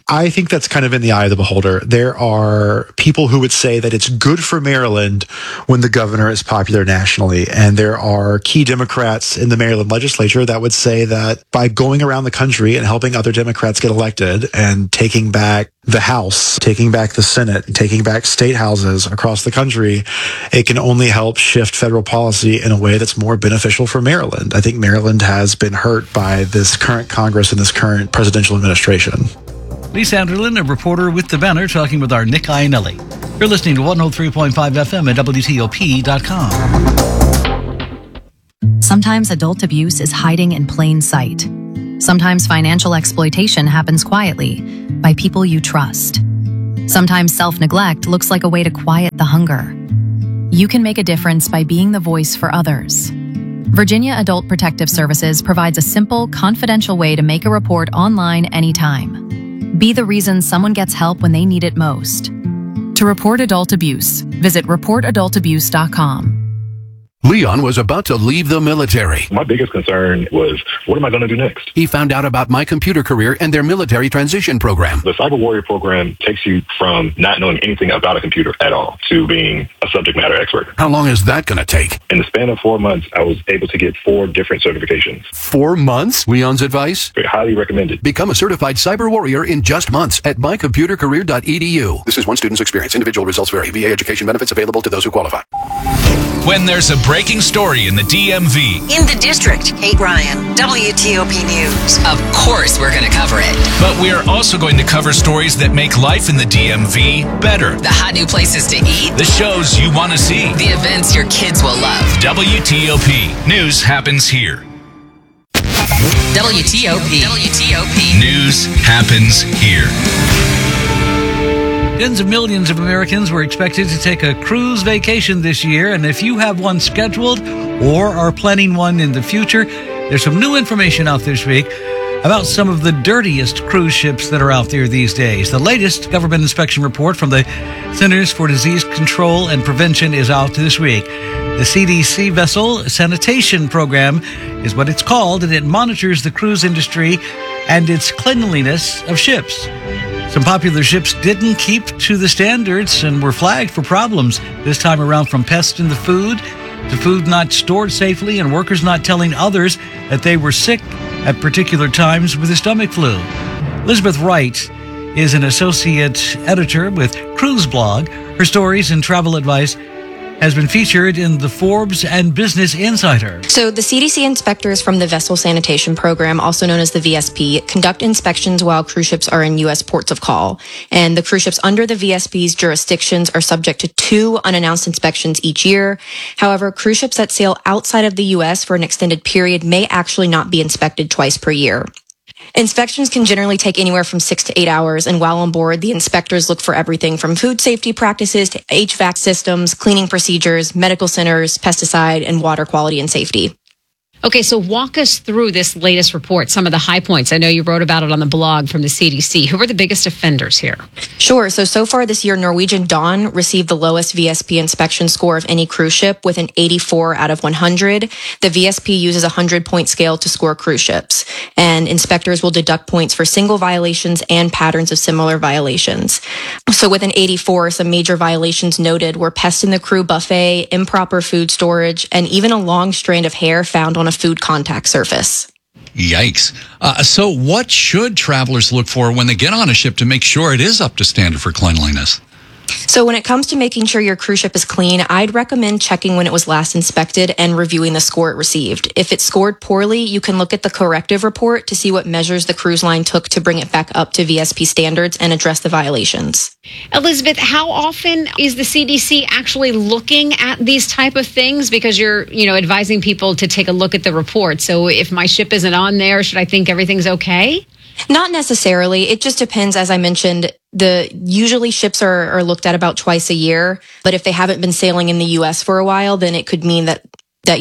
[SPEAKER 10] I think that's kind of in the eye of the beholder. There are people who would say that it's good for Maryland when the governor is popular nationally. And there are key Democrats in the Maryland legislature that would say that by going around the country and helping other Democrats get elected and taking back the House, taking back the Senate, taking back state houses across the country, it can only help shift federal policy in a way that's more beneficial for Maryland. I think Maryland has been hurt by this current Congress and this current presidential administration.
[SPEAKER 4] Lee Sanderlin, a reporter with The Banner, talking with our Nick Iannelli. You're listening to 103.5 FM at WTOP.com.
[SPEAKER 12] Sometimes adult abuse is hiding in plain sight. Sometimes financial exploitation happens quietly by people you trust. Sometimes self-neglect looks like a way to quiet the hunger. You can make a difference by being the voice for others. Virginia Adult Protective Services provides a simple, confidential way to make a report online anytime. Be the reason someone gets help when they need it most. To report adult abuse, visit reportadultabuse.com.
[SPEAKER 14] Leon was about to leave the military.
[SPEAKER 15] My biggest concern was, what am I going to do next?
[SPEAKER 14] He found out about My Computer Career and their military transition program.
[SPEAKER 15] The Cyber Warrior program takes you from not knowing anything about a computer at all to being a subject matter expert.
[SPEAKER 14] How long is that going to take?
[SPEAKER 15] In the span of 4 months, I was able to get 4 different certifications.
[SPEAKER 14] 4 months? Leon's advice?
[SPEAKER 15] Very highly recommended.
[SPEAKER 14] Become a certified cyber warrior in just months at mycomputercareer.edu. This is one student's experience. Individual results vary. VA education benefits available to those who qualify.
[SPEAKER 5] When there's a breaking story in the DMV.
[SPEAKER 2] In the district, Kate Ryan, WTOP News. Of course we're going to cover it.
[SPEAKER 5] But we are also going to cover stories that make life in the DMV better.
[SPEAKER 2] The hot new places to eat.
[SPEAKER 5] The shows you want to see.
[SPEAKER 2] The events your kids will love.
[SPEAKER 5] WTOP. News happens here.
[SPEAKER 2] WTOP.
[SPEAKER 5] News happens here.
[SPEAKER 4] Tens of millions of Americans were expected to take a cruise vacation this year, and if you have one scheduled or are planning one in the future, there's some new information out this week about some of the dirtiest cruise ships that are out there these days. The latest government inspection report from the Centers for Disease Control and Prevention is out this week. The CDC Vessel Sanitation Program is what it's called, and it monitors the cruise industry and its cleanliness of ships. Some popular ships didn't keep to the standards and were flagged for problems this time around, from pests in the food to food not stored safely and workers not telling others that they were sick at particular times with the stomach flu. Elizabeth Wright is an associate editor with Cruise Blog. Her stories and travel advice has been featured in the Forbes and Business Insider.
[SPEAKER 16] So the CDC inspectors from the Vessel Sanitation Program, also known as the VSP, conduct inspections while cruise ships are in U.S. ports of call. And the cruise ships under the VSP's jurisdictions are subject to 2 unannounced inspections each year. However, cruise ships that sail outside of the U.S. for an extended period may actually not be inspected twice per year. Inspections can generally take anywhere from 6 to 8 hours, and while on board, the inspectors look for everything from food safety practices to HVAC systems, cleaning procedures, medical centers, pesticide, and water quality and safety.
[SPEAKER 17] Okay, so walk us through this latest report, some of the high points. I know you wrote about it on the blog from the CDC. Who are the biggest offenders here?
[SPEAKER 16] Sure. So far this year, Norwegian Dawn received the lowest VSP inspection score of any cruise ship with an 84 out of 100. The VSP uses a 100-point scale to score cruise ships, and inspectors will deduct points for single violations and patterns of similar violations. So with an 84, some major violations noted were pests in the crew buffet, improper food storage, and even a long strand of hair found on a food contact surface.
[SPEAKER 18] Yikes. So what should travelers look for when they get on a ship to make sure it is up to standard for cleanliness?
[SPEAKER 16] So when it comes to making sure your cruise ship is clean, I'd recommend checking when it was last inspected and reviewing the score it received. If it scored poorly, you can look at the corrective report to see what measures the cruise line took to bring it back up to VSP standards and address the violations.
[SPEAKER 17] Elizabeth, how often is the CDC actually looking at these type of things? Because you're, advising people to take a look at the report. So if my ship isn't on there, should I think everything's okay?
[SPEAKER 16] Not necessarily. It just depends. As I mentioned, usually ships are looked at about twice a year. But if they haven't been sailing in the U.S. for a while, then it could mean that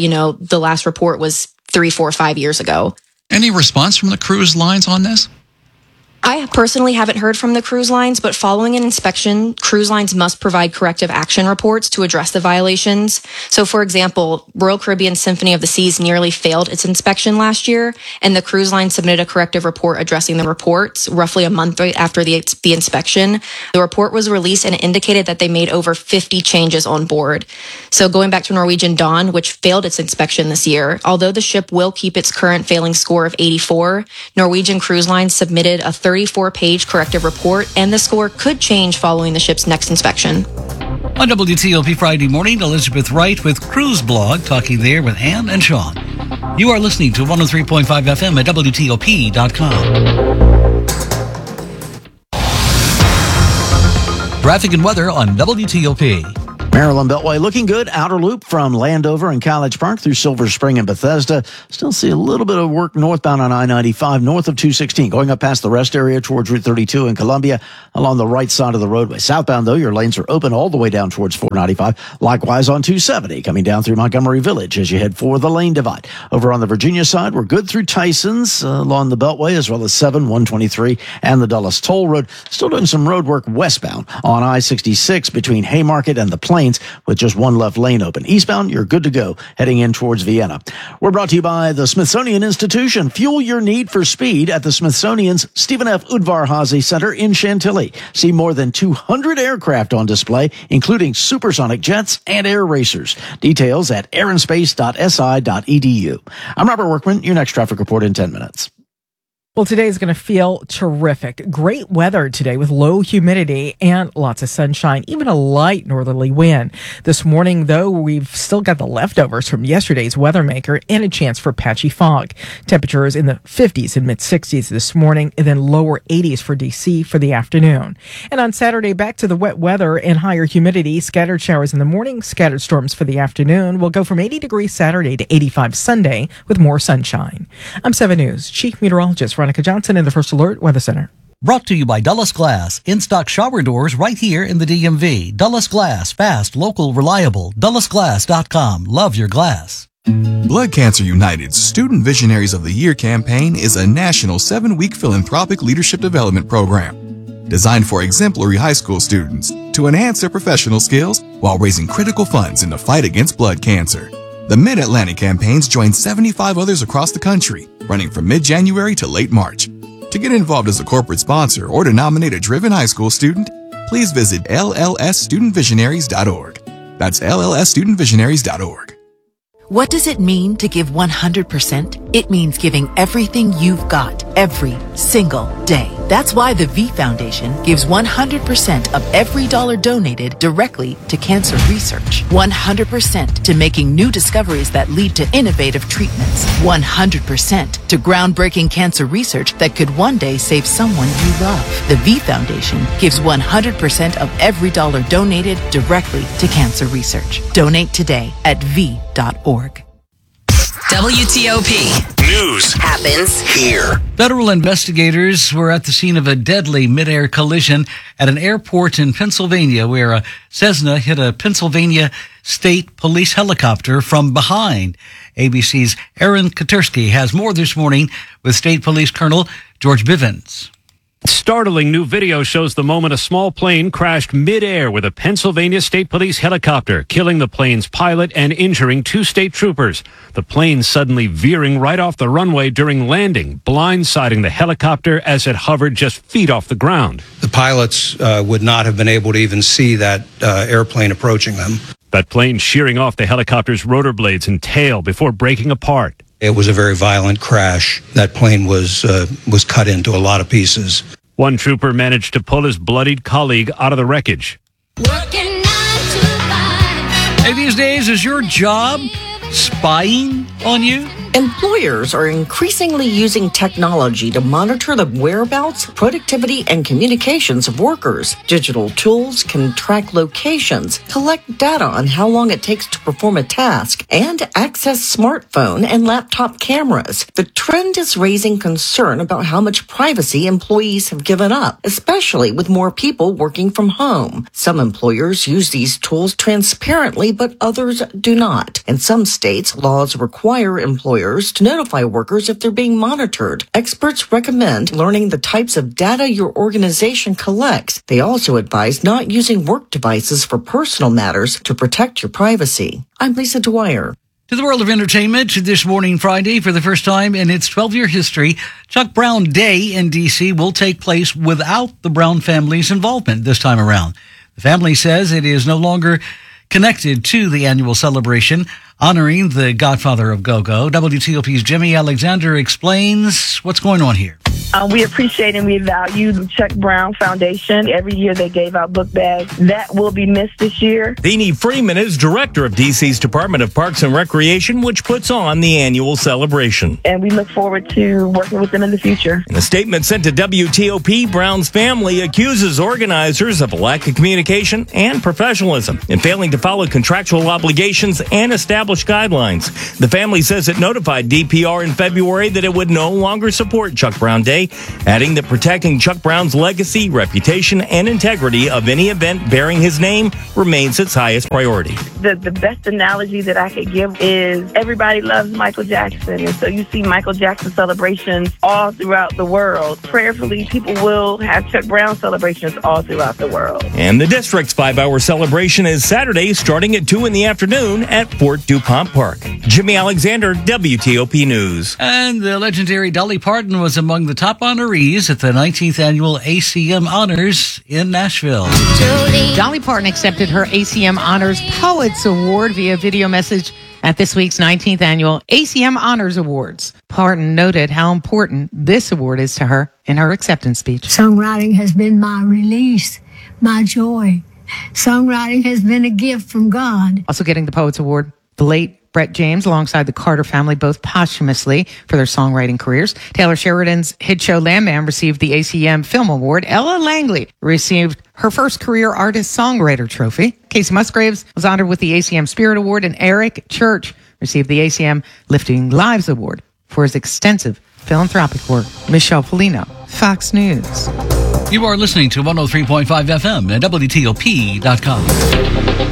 [SPEAKER 16] the last report was 3, 4, 5 years ago.
[SPEAKER 18] Any response from the cruise lines on this?
[SPEAKER 16] I personally haven't heard from the cruise lines, but following an inspection, cruise lines must provide corrective action reports to address the violations. So, for example, Royal Caribbean Symphony of the Seas nearly failed its inspection last year, and the cruise line submitted a corrective report addressing the reports roughly a month after the inspection. The report was released and it indicated that they made over 50 changes on board. So going back to Norwegian Dawn, which failed its inspection this year, although the ship will keep its current failing score of 84, Norwegian Cruise Line submitted a 34-page corrective report, and the score could change following the ship's next inspection.
[SPEAKER 4] On WTOP Friday morning, Elizabeth Wright with Cruise Blog, talking there with Ann and Sean. You are listening to 103.5 FM at WTOP.com. Traffic and weather on WTOP.
[SPEAKER 7] Maryland Beltway looking good. Outer loop from Landover and College Park through Silver Spring and Bethesda. Still see a little bit of work northbound on I-95 north of 216. Going up past the rest area towards Route 32 in Columbia along the right side of the roadway. Southbound, though, your lanes are open all the way down towards 495. Likewise on 270 coming down through Montgomery Village as you head for the lane divide. Over on the Virginia side, we're good through Tyson's along the Beltway as well as 7, 123 and the Dulles Toll Road. Still doing some road work westbound on I-66 between Haymarket and the Plains with just one left lane open. Eastbound, you're good to go heading in towards Vienna. We're brought to you by the Smithsonian Institution. Fuel your need for speed at the Smithsonian's Stephen F. Udvar-Hazy Center in Chantilly. See more than 200 aircraft on display, including supersonic jets and air racers. Details at airanspace.si.edu. I'm Robert Workman. Your next traffic report in 10 minutes.
[SPEAKER 3] Well, today is going to feel terrific. Great weather today with low humidity and lots of sunshine, even a light northerly wind. This morning, though, we've still got the leftovers from yesterday's weather maker and a chance for patchy fog. Temperatures in the 50s and mid-60s this morning, and then lower 80s for D.C. for the afternoon. And on Saturday, back to the wet weather and higher humidity. Scattered showers in the morning, scattered storms for the afternoon. We'll go from 80 degrees Saturday to 85 Sunday with more sunshine. I'm 7 News Chief Meteorologist Veronica Johnson in the First Alert Weather Center.
[SPEAKER 4] Brought to you by Dulles Glass. In-stock shower doors right here in the DMV. Dulles Glass. Fast, local, reliable. DullesGlass.com. Love your glass.
[SPEAKER 1] Blood Cancer United's Student Visionaries of the Year campaign is a national 7-week philanthropic leadership development program designed for exemplary high school students to enhance their professional skills while raising critical funds in the fight against blood cancer. The Mid-Atlantic campaigns join 75 others across the country, running from mid-January to late March. To get involved as a corporate sponsor or to nominate a driven high school student, please visit LLSstudentvisionaries.org. That's LLSstudentvisionaries.org.
[SPEAKER 6] What does it mean to give 100%? It means giving everything you've got every single day. That's why the V Foundation gives 100% of every dollar donated directly to cancer research. 100% to making new discoveries that lead to innovative treatments. 100% to groundbreaking cancer research that could one day save someone you love. The V Foundation gives 100% of every dollar donated directly to cancer research. Donate today at V.org.
[SPEAKER 2] WTOP.
[SPEAKER 27] News
[SPEAKER 2] happens
[SPEAKER 27] here.
[SPEAKER 4] Federal investigators were at the scene of a deadly mid-air collision at an airport in Pennsylvania where a Cessna hit a Pennsylvania State Police helicopter from behind. ABC's Aaron Katersky has more this morning with State Police Colonel George Bivens.
[SPEAKER 19] Startling new video shows the moment a small plane crashed mid-air with a Pennsylvania State Police helicopter, killing the plane's pilot and injuring 2 state troopers. The plane suddenly veering right off the runway during landing, blindsiding the helicopter as it hovered just feet off the ground.
[SPEAKER 20] The pilots would not have been able to even see that airplane approaching them.
[SPEAKER 19] That plane shearing off the helicopter's rotor blades and tail before breaking apart.
[SPEAKER 20] It was a very violent crash. That plane was cut into a lot of pieces.
[SPEAKER 19] One trooper managed to pull his bloodied colleague out of the wreckage.
[SPEAKER 4] Hey, these days, is your job spying on you?
[SPEAKER 21] Employers are increasingly using technology to monitor the whereabouts, productivity, and communications of workers. Digital tools can track locations, collect data on how long it takes to perform a task, and access smartphone and laptop cameras. The trend is raising concern about how much privacy employees have given up, especially with more people working from home. Some employers use these tools transparently, but others do not. In some states, laws require employers employers to notify workers if they're being monitored. Experts recommend learning the types of data your organization collects. They also advise not using work devices for personal matters to protect your privacy. I'm Lisa Dwyer.
[SPEAKER 4] To the world of entertainment, this morning, Friday, for the first time in its 12-year history, Chuck Brown Day in D.C. will take place without the Brown family's involvement this time around. The family says it is no longer connected to the annual celebration honoring the godfather of go-go. WTOP's Jimmy Alexander explains what's going on here.
[SPEAKER 8] We appreciate and we value the Chuck Brown Foundation. Every year they gave out book bags. That will be missed this year.
[SPEAKER 11] Deanie Freeman is director of DC's Department of Parks and Recreation, which puts on the annual celebration.
[SPEAKER 8] And we look forward to working with them in the future.
[SPEAKER 11] In a statement sent to WTOP, Brown's family accuses organizers of a lack of communication and professionalism in failing to follow contractual obligations and establish guidelines. The family says it notified DPR in February that it would no longer support Chuck Brown Day, adding that protecting Chuck Brown's legacy, reputation, and integrity of any event bearing his name remains its highest priority.
[SPEAKER 8] The best analogy that I could give is everybody loves Michael Jackson, and so you see Michael Jackson celebrations all throughout the world. Prayerfully, people will have Chuck Brown celebrations all throughout the world.
[SPEAKER 11] And the district's 5-hour celebration is Saturday, starting at 2 in the afternoon at Fort DuPont Park. Jimmy Alexander, WTOP News.
[SPEAKER 4] And the legendary Dolly Parton was among the top honorees at the 19th annual ACM Honors in Nashville.
[SPEAKER 22] Dolly Parton accepted her ACM Honors Poets Award via video message at this week's 19th annual ACM Honors Awards. Parton noted how important this award is to her in her acceptance speech.
[SPEAKER 23] Songwriting has been my release, my joy. Songwriting has been a gift from God.
[SPEAKER 22] Also getting the Poets Award, the late Brett James alongside the Carter family, both posthumously for their songwriting careers. Taylor Sheridan's hit show Landman received the ACM Film Award. Ella Langley received her first career artist songwriter trophy. Casey Musgraves was honored with the ACM Spirit Award, and Eric Church received the ACM Lifting Lives Award for his extensive philanthropic work. Michelle Polino, Fox News.
[SPEAKER 4] You are listening to 103.5 FM at WTOP.com.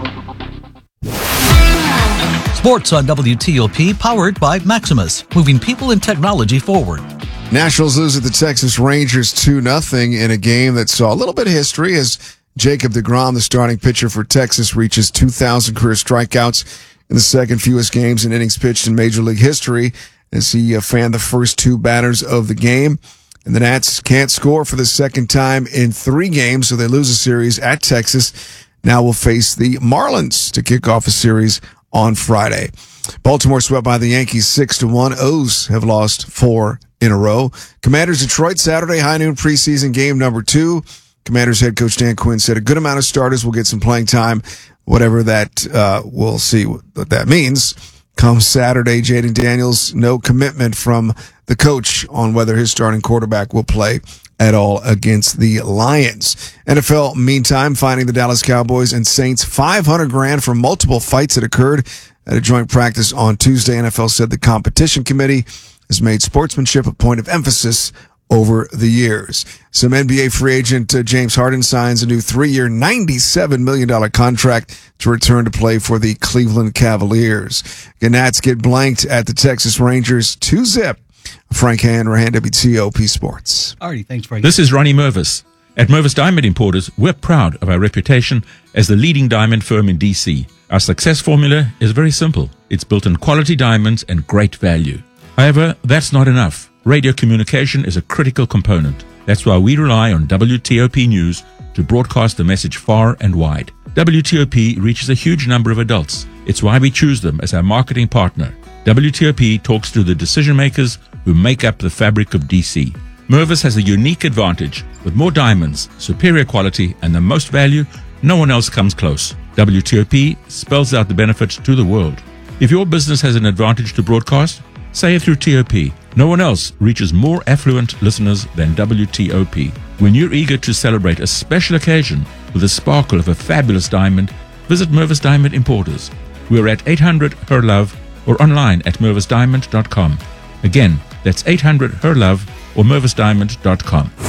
[SPEAKER 4] Sports on WTOP, powered by Maximus, moving people and technology forward.
[SPEAKER 24] Nationals lose at the Texas Rangers 2-0 in a game that saw a little bit of history as Jacob deGrom, the starting pitcher for Texas, reaches 2,000 career strikeouts in the second fewest games in innings pitched in Major League history as he fanned the first two batters of the game. And the Nats can't score for the second time in 3 games, so they lose a series at Texas. Now will face the Marlins to kick off a series on Friday. Baltimore swept by the Yankees 6-1. O's have lost 4 in a row. Commanders Detroit Saturday, high noon preseason game number 2. Commanders head coach Dan Quinn said a good amount of starters will get some playing time. Whatever that, we'll see what that means. Come Saturday, Jaden Daniels, no commitment from the coach on whether his starting quarterback will play at all against the Lions. NFL, meantime, finding the Dallas Cowboys and Saints $500,000 for multiple fights that occurred at a joint practice on Tuesday. NFL said the competition committee has made sportsmanship a point of emphasis over the years. Some NBA free agent James Harden signs a new 3-year, $97 million contract to return to play for the Cleveland Cavaliers. The Nats get blanked at the Texas Rangers 2-0. Frank Hanrahan, WTOP Sports.
[SPEAKER 4] All right, thanks, Frank.
[SPEAKER 25] This is Ronnie Mervis. At Mervis Diamond Importers, we're proud of our reputation as the leading diamond firm in D.C. Our success formula is very simple. It's built on quality diamonds and great value. However, that's not enough. Radio communication is a critical component. That's why we rely on WTOP News to broadcast the message far and wide. WTOP reaches a huge number of adults. It's why we choose them as our marketing partner. WTOP talks to the decision makers who make up the fabric of DC. Mervis has a unique advantage. With more diamonds, superior quality, and the most value, no one else comes close. WTOP spells out the benefits to the world. If your business has an advantage to broadcast, say it through TOP. No one else reaches more affluent listeners than WTOP. When you're eager to celebrate a special occasion with the sparkle of a fabulous diamond, visit Mervis Diamond Importers. We're at 800 Her Love or online at mervisdiamond.com. Again, that's 800 Her Love or mervisdiamond.com.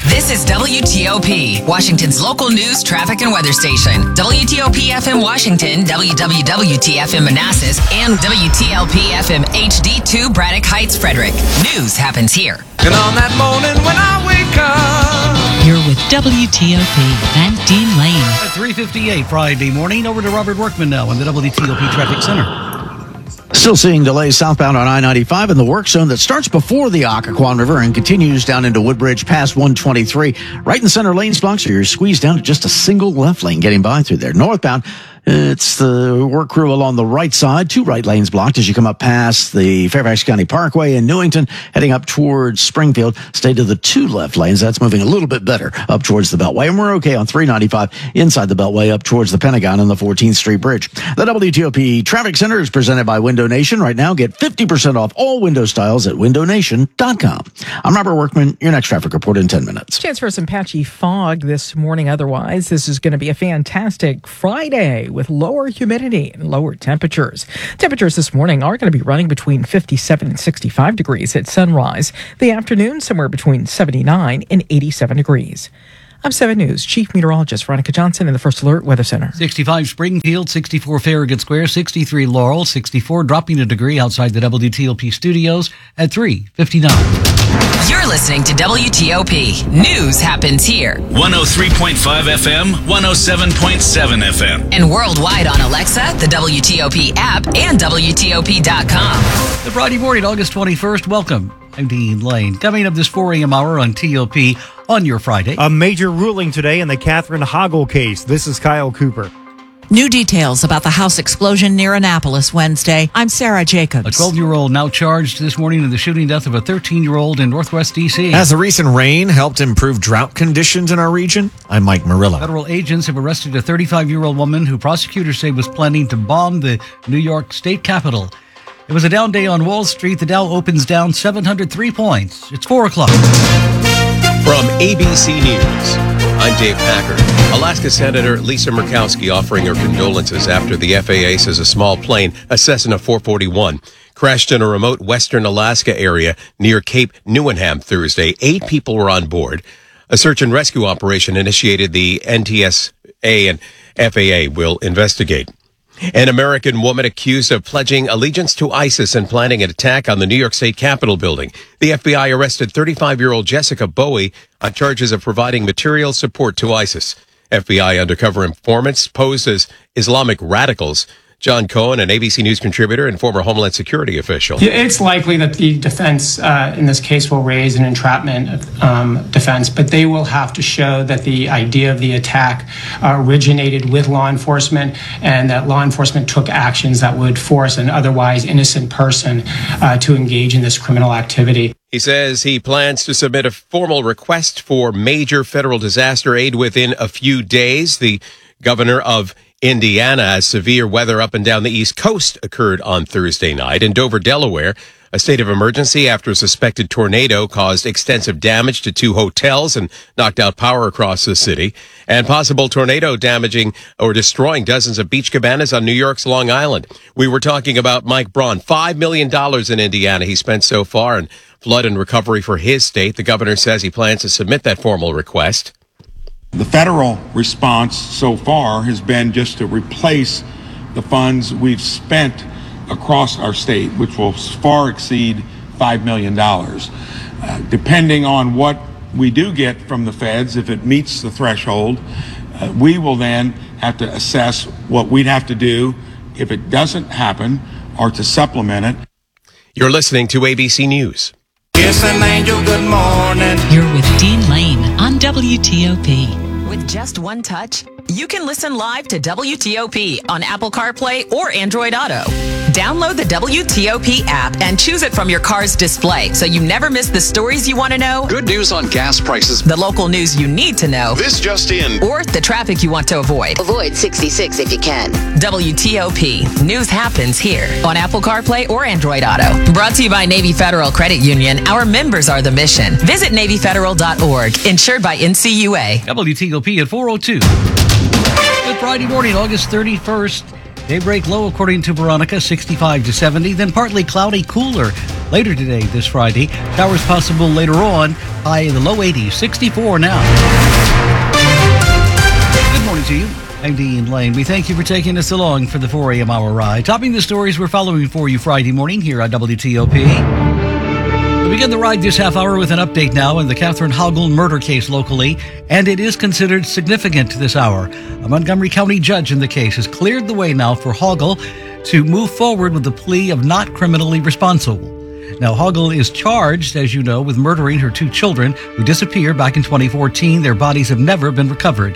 [SPEAKER 2] This is WTOP, Washington's local news, traffic, and weather station. WTOP FM Washington, WWWT-FM Manassas, and WTLP-FM HD2 Braddock Heights, Frederick. News happens here.
[SPEAKER 9] And on that morning when I wake up,
[SPEAKER 10] you're with WTOP and Dean Lane.
[SPEAKER 4] At 3:58 Friday morning, over to Robert Workman now in the WTOP Traffic Center.
[SPEAKER 7] Still seeing delays southbound on I-95 in the work zone that starts before the Occoquan River and continues down into Woodbridge past 123. Right in center lanes blocked, so you're squeezed down to just a single left lane getting by through there. Northbound, it's the work crew along the right side. 2 right lanes blocked as you come up past the Fairfax County Parkway in Newington, heading up towards Springfield. Stay to the 2 left lanes. That's moving a little bit better up towards the Beltway. And we're okay on 395 inside the Beltway up towards the Pentagon and the 14th Street Bridge. The WTOP Traffic Center is presented by Window Nation. Right now, get 50% off all window styles at windownation.com. I'm Robert Workman. Your next traffic report in 10 minutes.
[SPEAKER 3] Chance for some patchy fog this morning. Otherwise, this is going to be a fantastic Friday with lower humidity and lower temperatures. Temperatures this morning are going to be running between 57 and 65 degrees at sunrise. The afternoon, somewhere between 79 and 87 degrees. I'm 7 News Chief Meteorologist Veronica Johnson in the First Alert Weather Center.
[SPEAKER 4] 65 Springfield, 64 Farragut Square, 63 Laurel, 64 dropping a degree outside the WTOP studios at 3:59.
[SPEAKER 2] You're listening to WTOP. News happens here.
[SPEAKER 5] 103.5 FM, 107.7 FM.
[SPEAKER 2] And worldwide on Alexa, the WTOP app, and WTOP.com.
[SPEAKER 4] The Friday morning, August 21st. Welcome. I'm Dean Lane. Coming up this 4 a.m. hour on TOP on your Friday.
[SPEAKER 12] A major ruling today in the Catherine Hoggle case. This is Kyle Cooper.
[SPEAKER 13] New details about the house explosion near Annapolis Wednesday. I'm Sarah Jacobs.
[SPEAKER 4] A 12-year-old now charged this morning in the shooting death of a 13-year-old in Northwest D.C.
[SPEAKER 14] Has the recent rain helped improve drought conditions in our region? I'm Mike Murillo.
[SPEAKER 4] Federal agents have arrested a 35-year-old woman who prosecutors say was planning to bomb the New York State Capitol. It was a down day on Wall Street. The Dow opens down 703 points. It's 4 o'clock.
[SPEAKER 27] From ABC News, I'm Dave Packer. Alaska Senator Lisa Murkowski offering her condolences after the FAA says a small plane, a Cessna 441, crashed in a remote western Alaska area near Cape Newenham Thursday. 8 people were on board. A search and rescue operation initiated. The NTSA and FAA will investigate. An American woman accused of pledging allegiance to ISIS and planning an attack on the New York State Capitol building. The FBI arrested 35-year-old Jessica Bowie on charges of providing material support to ISIS. FBI undercover informants posed as Islamic radicals. John Cohen, an ABC News contributor and former Homeland Security official.
[SPEAKER 15] It's likely that the defense in this case will raise an entrapment defense, but they will have to show that the idea of the attack originated with law enforcement and that law enforcement took actions that would force an otherwise innocent person to engage in this criminal activity.
[SPEAKER 27] He says he plans to submit a formal request for major federal disaster aid within a few days. The governor of Indiana, as severe weather up and down the East Coast occurred on Thursday night. In Dover, Delaware, a state of emergency after a suspected tornado caused extensive damage to 2 hotels and knocked out power across the city. And possible tornado damaging or destroying dozens of beach cabanas on New York's Long Island. We were talking about Mike Braun. $5 million in Indiana he spent so far in flood and recovery for his state. The governor says he plans to submit that formal request.
[SPEAKER 26] The federal response so far has been just to replace the funds we've spent across our state, which will far exceed $5 million. Depending on what we do get from the feds, if it meets the threshold, we will then have to assess what we'd have to do if it doesn't happen or to supplement it.
[SPEAKER 27] You're listening to ABC News.
[SPEAKER 9] Kiss an angel, good morning.
[SPEAKER 10] You're with Dean Lane on WTOP.
[SPEAKER 2] With just one touch, you can listen live to WTOP on Apple CarPlay or Android Auto. Download the WTOP app and choose it from your car's display so you never miss the stories you want to know.
[SPEAKER 28] Good news on gas prices.
[SPEAKER 2] The local news you need to know.
[SPEAKER 28] This just in.
[SPEAKER 2] Or the traffic you want to avoid.
[SPEAKER 29] Avoid 66 if you can.
[SPEAKER 2] WTOP. News happens here on Apple CarPlay or Android Auto. Brought to you by Navy Federal Credit Union. Our members are the mission. Visit NavyFederal.org. Insured by NCUA.
[SPEAKER 4] WTOP at 4:02. Good Friday morning, August 31st. Daybreak low, according to Veronica, 65 to 70. Then partly cloudy, cooler later today, this Friday. Showers possible later on. High in the low 80s, 64 now. Good morning to you. I'm Dean Lane. We thank you for taking us along for the 4 a.m. hour ride. Topping the stories we're following for you Friday morning here on WTOP. We begin the ride this half hour with an update now in the Catherine Hoggle murder case locally, and it is considered significant this hour. A Montgomery County judge in the case has cleared the way now for Hoggle to move forward with the plea of not criminally responsible. Now, Hoggle is charged, as you know, with murdering her 2 children who disappeared back in 2014. Their bodies have never been recovered.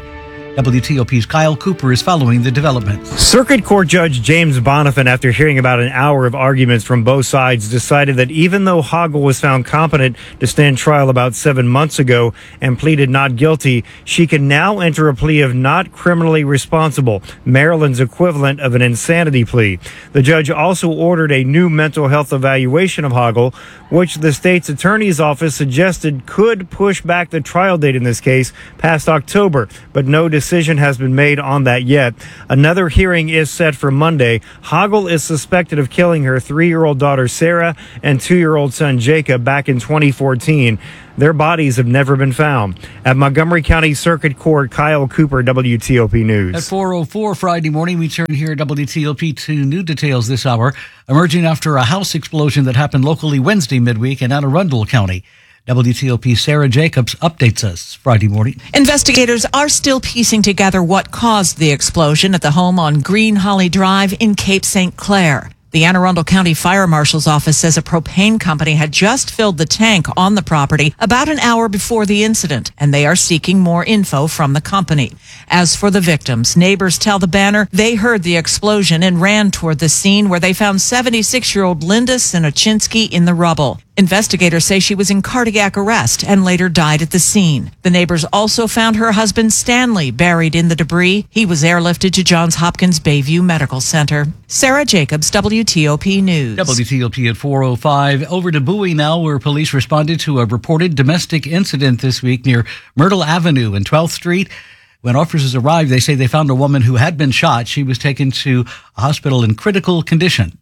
[SPEAKER 4] WTOP's Kyle Cooper is following the developments.
[SPEAKER 12] Circuit Court Judge James Bonifant, after hearing about an hour of arguments from both sides, decided that even though Hoggle was found competent to stand trial about 7 months ago and pleaded not guilty, she can now enter a plea of not criminally responsible, Maryland's equivalent of an insanity plea. The judge also ordered a new mental health evaluation of Hoggle, which the state's attorney's office suggested could push back the trial date in this case past October, but no decision has been made on that yet. Another hearing is set for Monday. Hoggle is suspected of killing her 3-year-old daughter Sarah and 2-year-old son Jacob back in 2014. Their bodies have never been found. At Montgomery County Circuit Court, Kyle Cooper, WTOP News.
[SPEAKER 4] At 4:04 Friday morning, we turn here at WTOP to new details this hour, emerging after a house explosion that happened locally Wednesday midweek in Anne Arundel County. WTOP's Sarah Jacobs updates us Friday morning.
[SPEAKER 13] Investigators are still piecing together what caused the explosion at the home on Green Holly Drive in Cape St. Clair. The Anne Arundel County Fire Marshal's office says a propane company had just filled the tank on the property about an hour before the incident, and they are seeking more info from the company. As for the victims, neighbors tell the Banner they heard the explosion and ran toward the scene where they found 76-year-old Linda Sinochinsky in the rubble. Investigators say she was in cardiac arrest and later died at the scene. The neighbors also found her husband Stanley buried in the debris. He was airlifted to Johns Hopkins Bayview Medical Center. Sarah Jacobs, WTOP News.
[SPEAKER 4] WTOP at 4:05. Over to Bowie now, where police responded to a reported domestic incident this week near Myrtle Avenue and 12th Street. When officers arrived, they say they found a woman who had been shot. She was taken to a hospital in critical condition.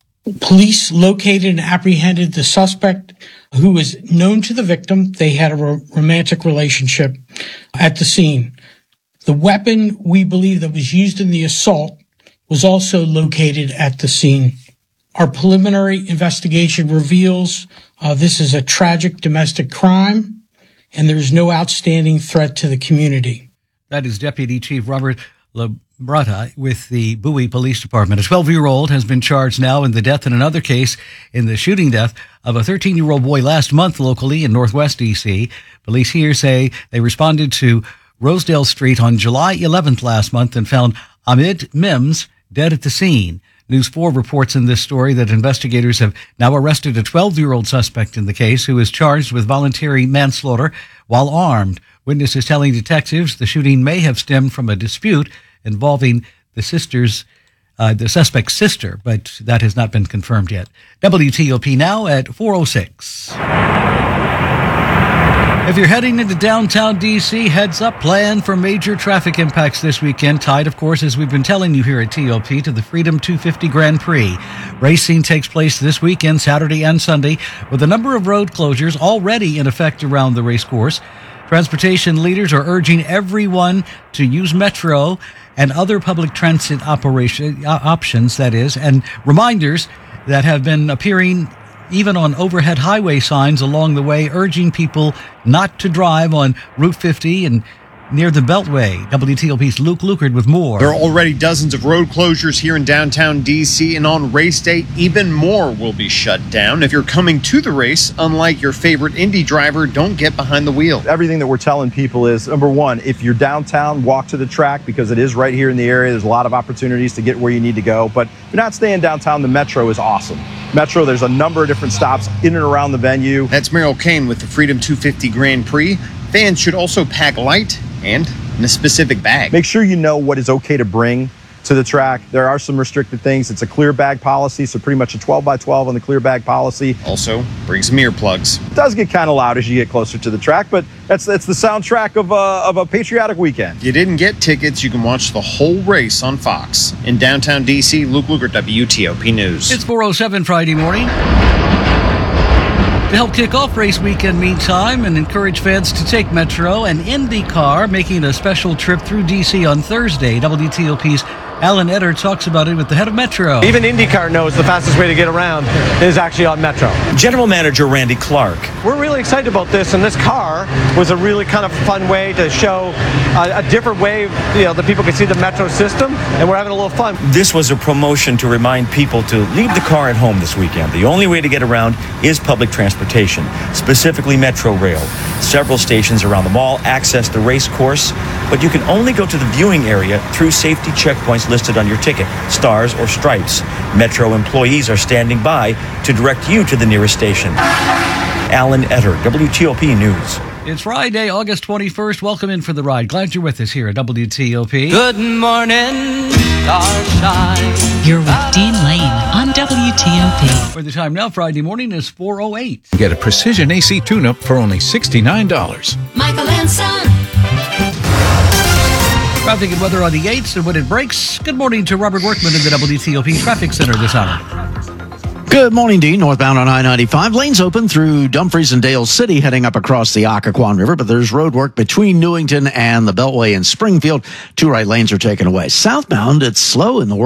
[SPEAKER 1] Police located and apprehended the suspect, who was known to the victim. They had a romantic relationship at the scene. The weapon we believe that was used in the assault was also located at the scene. Our preliminary investigation reveals this is a tragic domestic crime, and there is no outstanding threat to the community.
[SPEAKER 4] That is Deputy Chief Robert Labrata with the Bowie Police Department. A 12-year-old has been charged now in the death in another case in the shooting death of a 13-year-old boy last month locally in Northwest D.C. Police here say they responded to Rosedale Street on July 11th last month and found Ahmed Mims dead at the scene. News 4 reports in this story that investigators have now arrested a 12-year-old suspect in the case who is charged with voluntary manslaughter while armed. Witnesses telling detectives the shooting may have stemmed from a dispute involving the suspect's sister, but that has not been confirmed yet. WTOP now at 4:06. If you're heading into downtown D.C., heads up, plan for major traffic impacts this weekend, tied, of course, as we've been telling you here at TOP, to the Freedom 250 Grand Prix. Racing takes place this weekend, Saturday and Sunday, with a number of road closures already in effect around the race course. Transportation leaders are urging everyone to use Metro and other public transit options, that is, and reminders that have been appearing even on overhead highway signs along the way, urging people not to drive on Route 50 and near the Beltway. WTOP's Luke Lukard with more.
[SPEAKER 6] There are already dozens of road closures here in downtown D.C., and on race day, even more will be shut down. If you're coming to the race, unlike your favorite Indy driver, don't get behind the wheel.
[SPEAKER 8] Everything that we're telling people is, number one, if you're downtown, walk to the track because it is right here in the area. There's a lot of opportunities to get where you need to go. But if you're not staying downtown, the Metro is awesome. Metro, there's a number of different stops in and around the venue.
[SPEAKER 6] That's Merrill Kane with the Freedom 250 Grand Prix. Fans should also pack light and in a specific bag.
[SPEAKER 8] Make sure you know what is okay to bring to the track. There are some restricted things. It's a clear bag policy, so pretty much a 12 by 12 on the clear bag policy.
[SPEAKER 6] Also, bring some earplugs.
[SPEAKER 8] It does get kind of loud as you get closer to the track, but it's the soundtrack of a patriotic weekend.
[SPEAKER 6] If you didn't get tickets, you can watch the whole race on Fox. In downtown D.C., Luke Luger, WTOP News.
[SPEAKER 4] It's 4:07 Friday morning. To help kick off race weekend meantime and encourage fans to take Metro and IndyCar, making a special trip through D.C. on Thursday. WTOP's Alan Etter talks about it with the head of Metro.
[SPEAKER 11] Even IndyCar knows the fastest way to get around is actually on Metro.
[SPEAKER 16] General Manager Randy Clark.
[SPEAKER 11] We're really excited about this, and this car was a really kind of fun way to show a different way, that people can see the Metro system, and we're having a little fun.
[SPEAKER 16] This was a promotion to remind people to leave the car at home this weekend. The only way to get around is public transportation, specifically Metro Rail. Several stations around the mall access the race course, but you can only go to the viewing area through safety checkpoints listed on your ticket, stars or stripes. Metro employees are standing by to direct you to the nearest station. Alan Etter, WTOP News.
[SPEAKER 4] It's Friday, August 21st. Welcome in for the ride. Glad you're with us here at WTOP.
[SPEAKER 9] Good morning, starshine.
[SPEAKER 10] You're with Dean Lane on WTOP.
[SPEAKER 4] For the time now, Friday morning is 4:08.
[SPEAKER 5] Get a precision AC tune-up for only $69.
[SPEAKER 9] Michael and Son.
[SPEAKER 4] Traffic and weather on the 8s and when it breaks. Good morning to Robert Workman in the WTOP Traffic Center this hour.
[SPEAKER 7] Good morning, Dean. Northbound on I-95. Lanes open through Dumfries and Dale City heading up across the Occoquan River, but there's road work between Newington and the Beltway in Springfield. 2 right lanes are taken away. Southbound, it's slow in the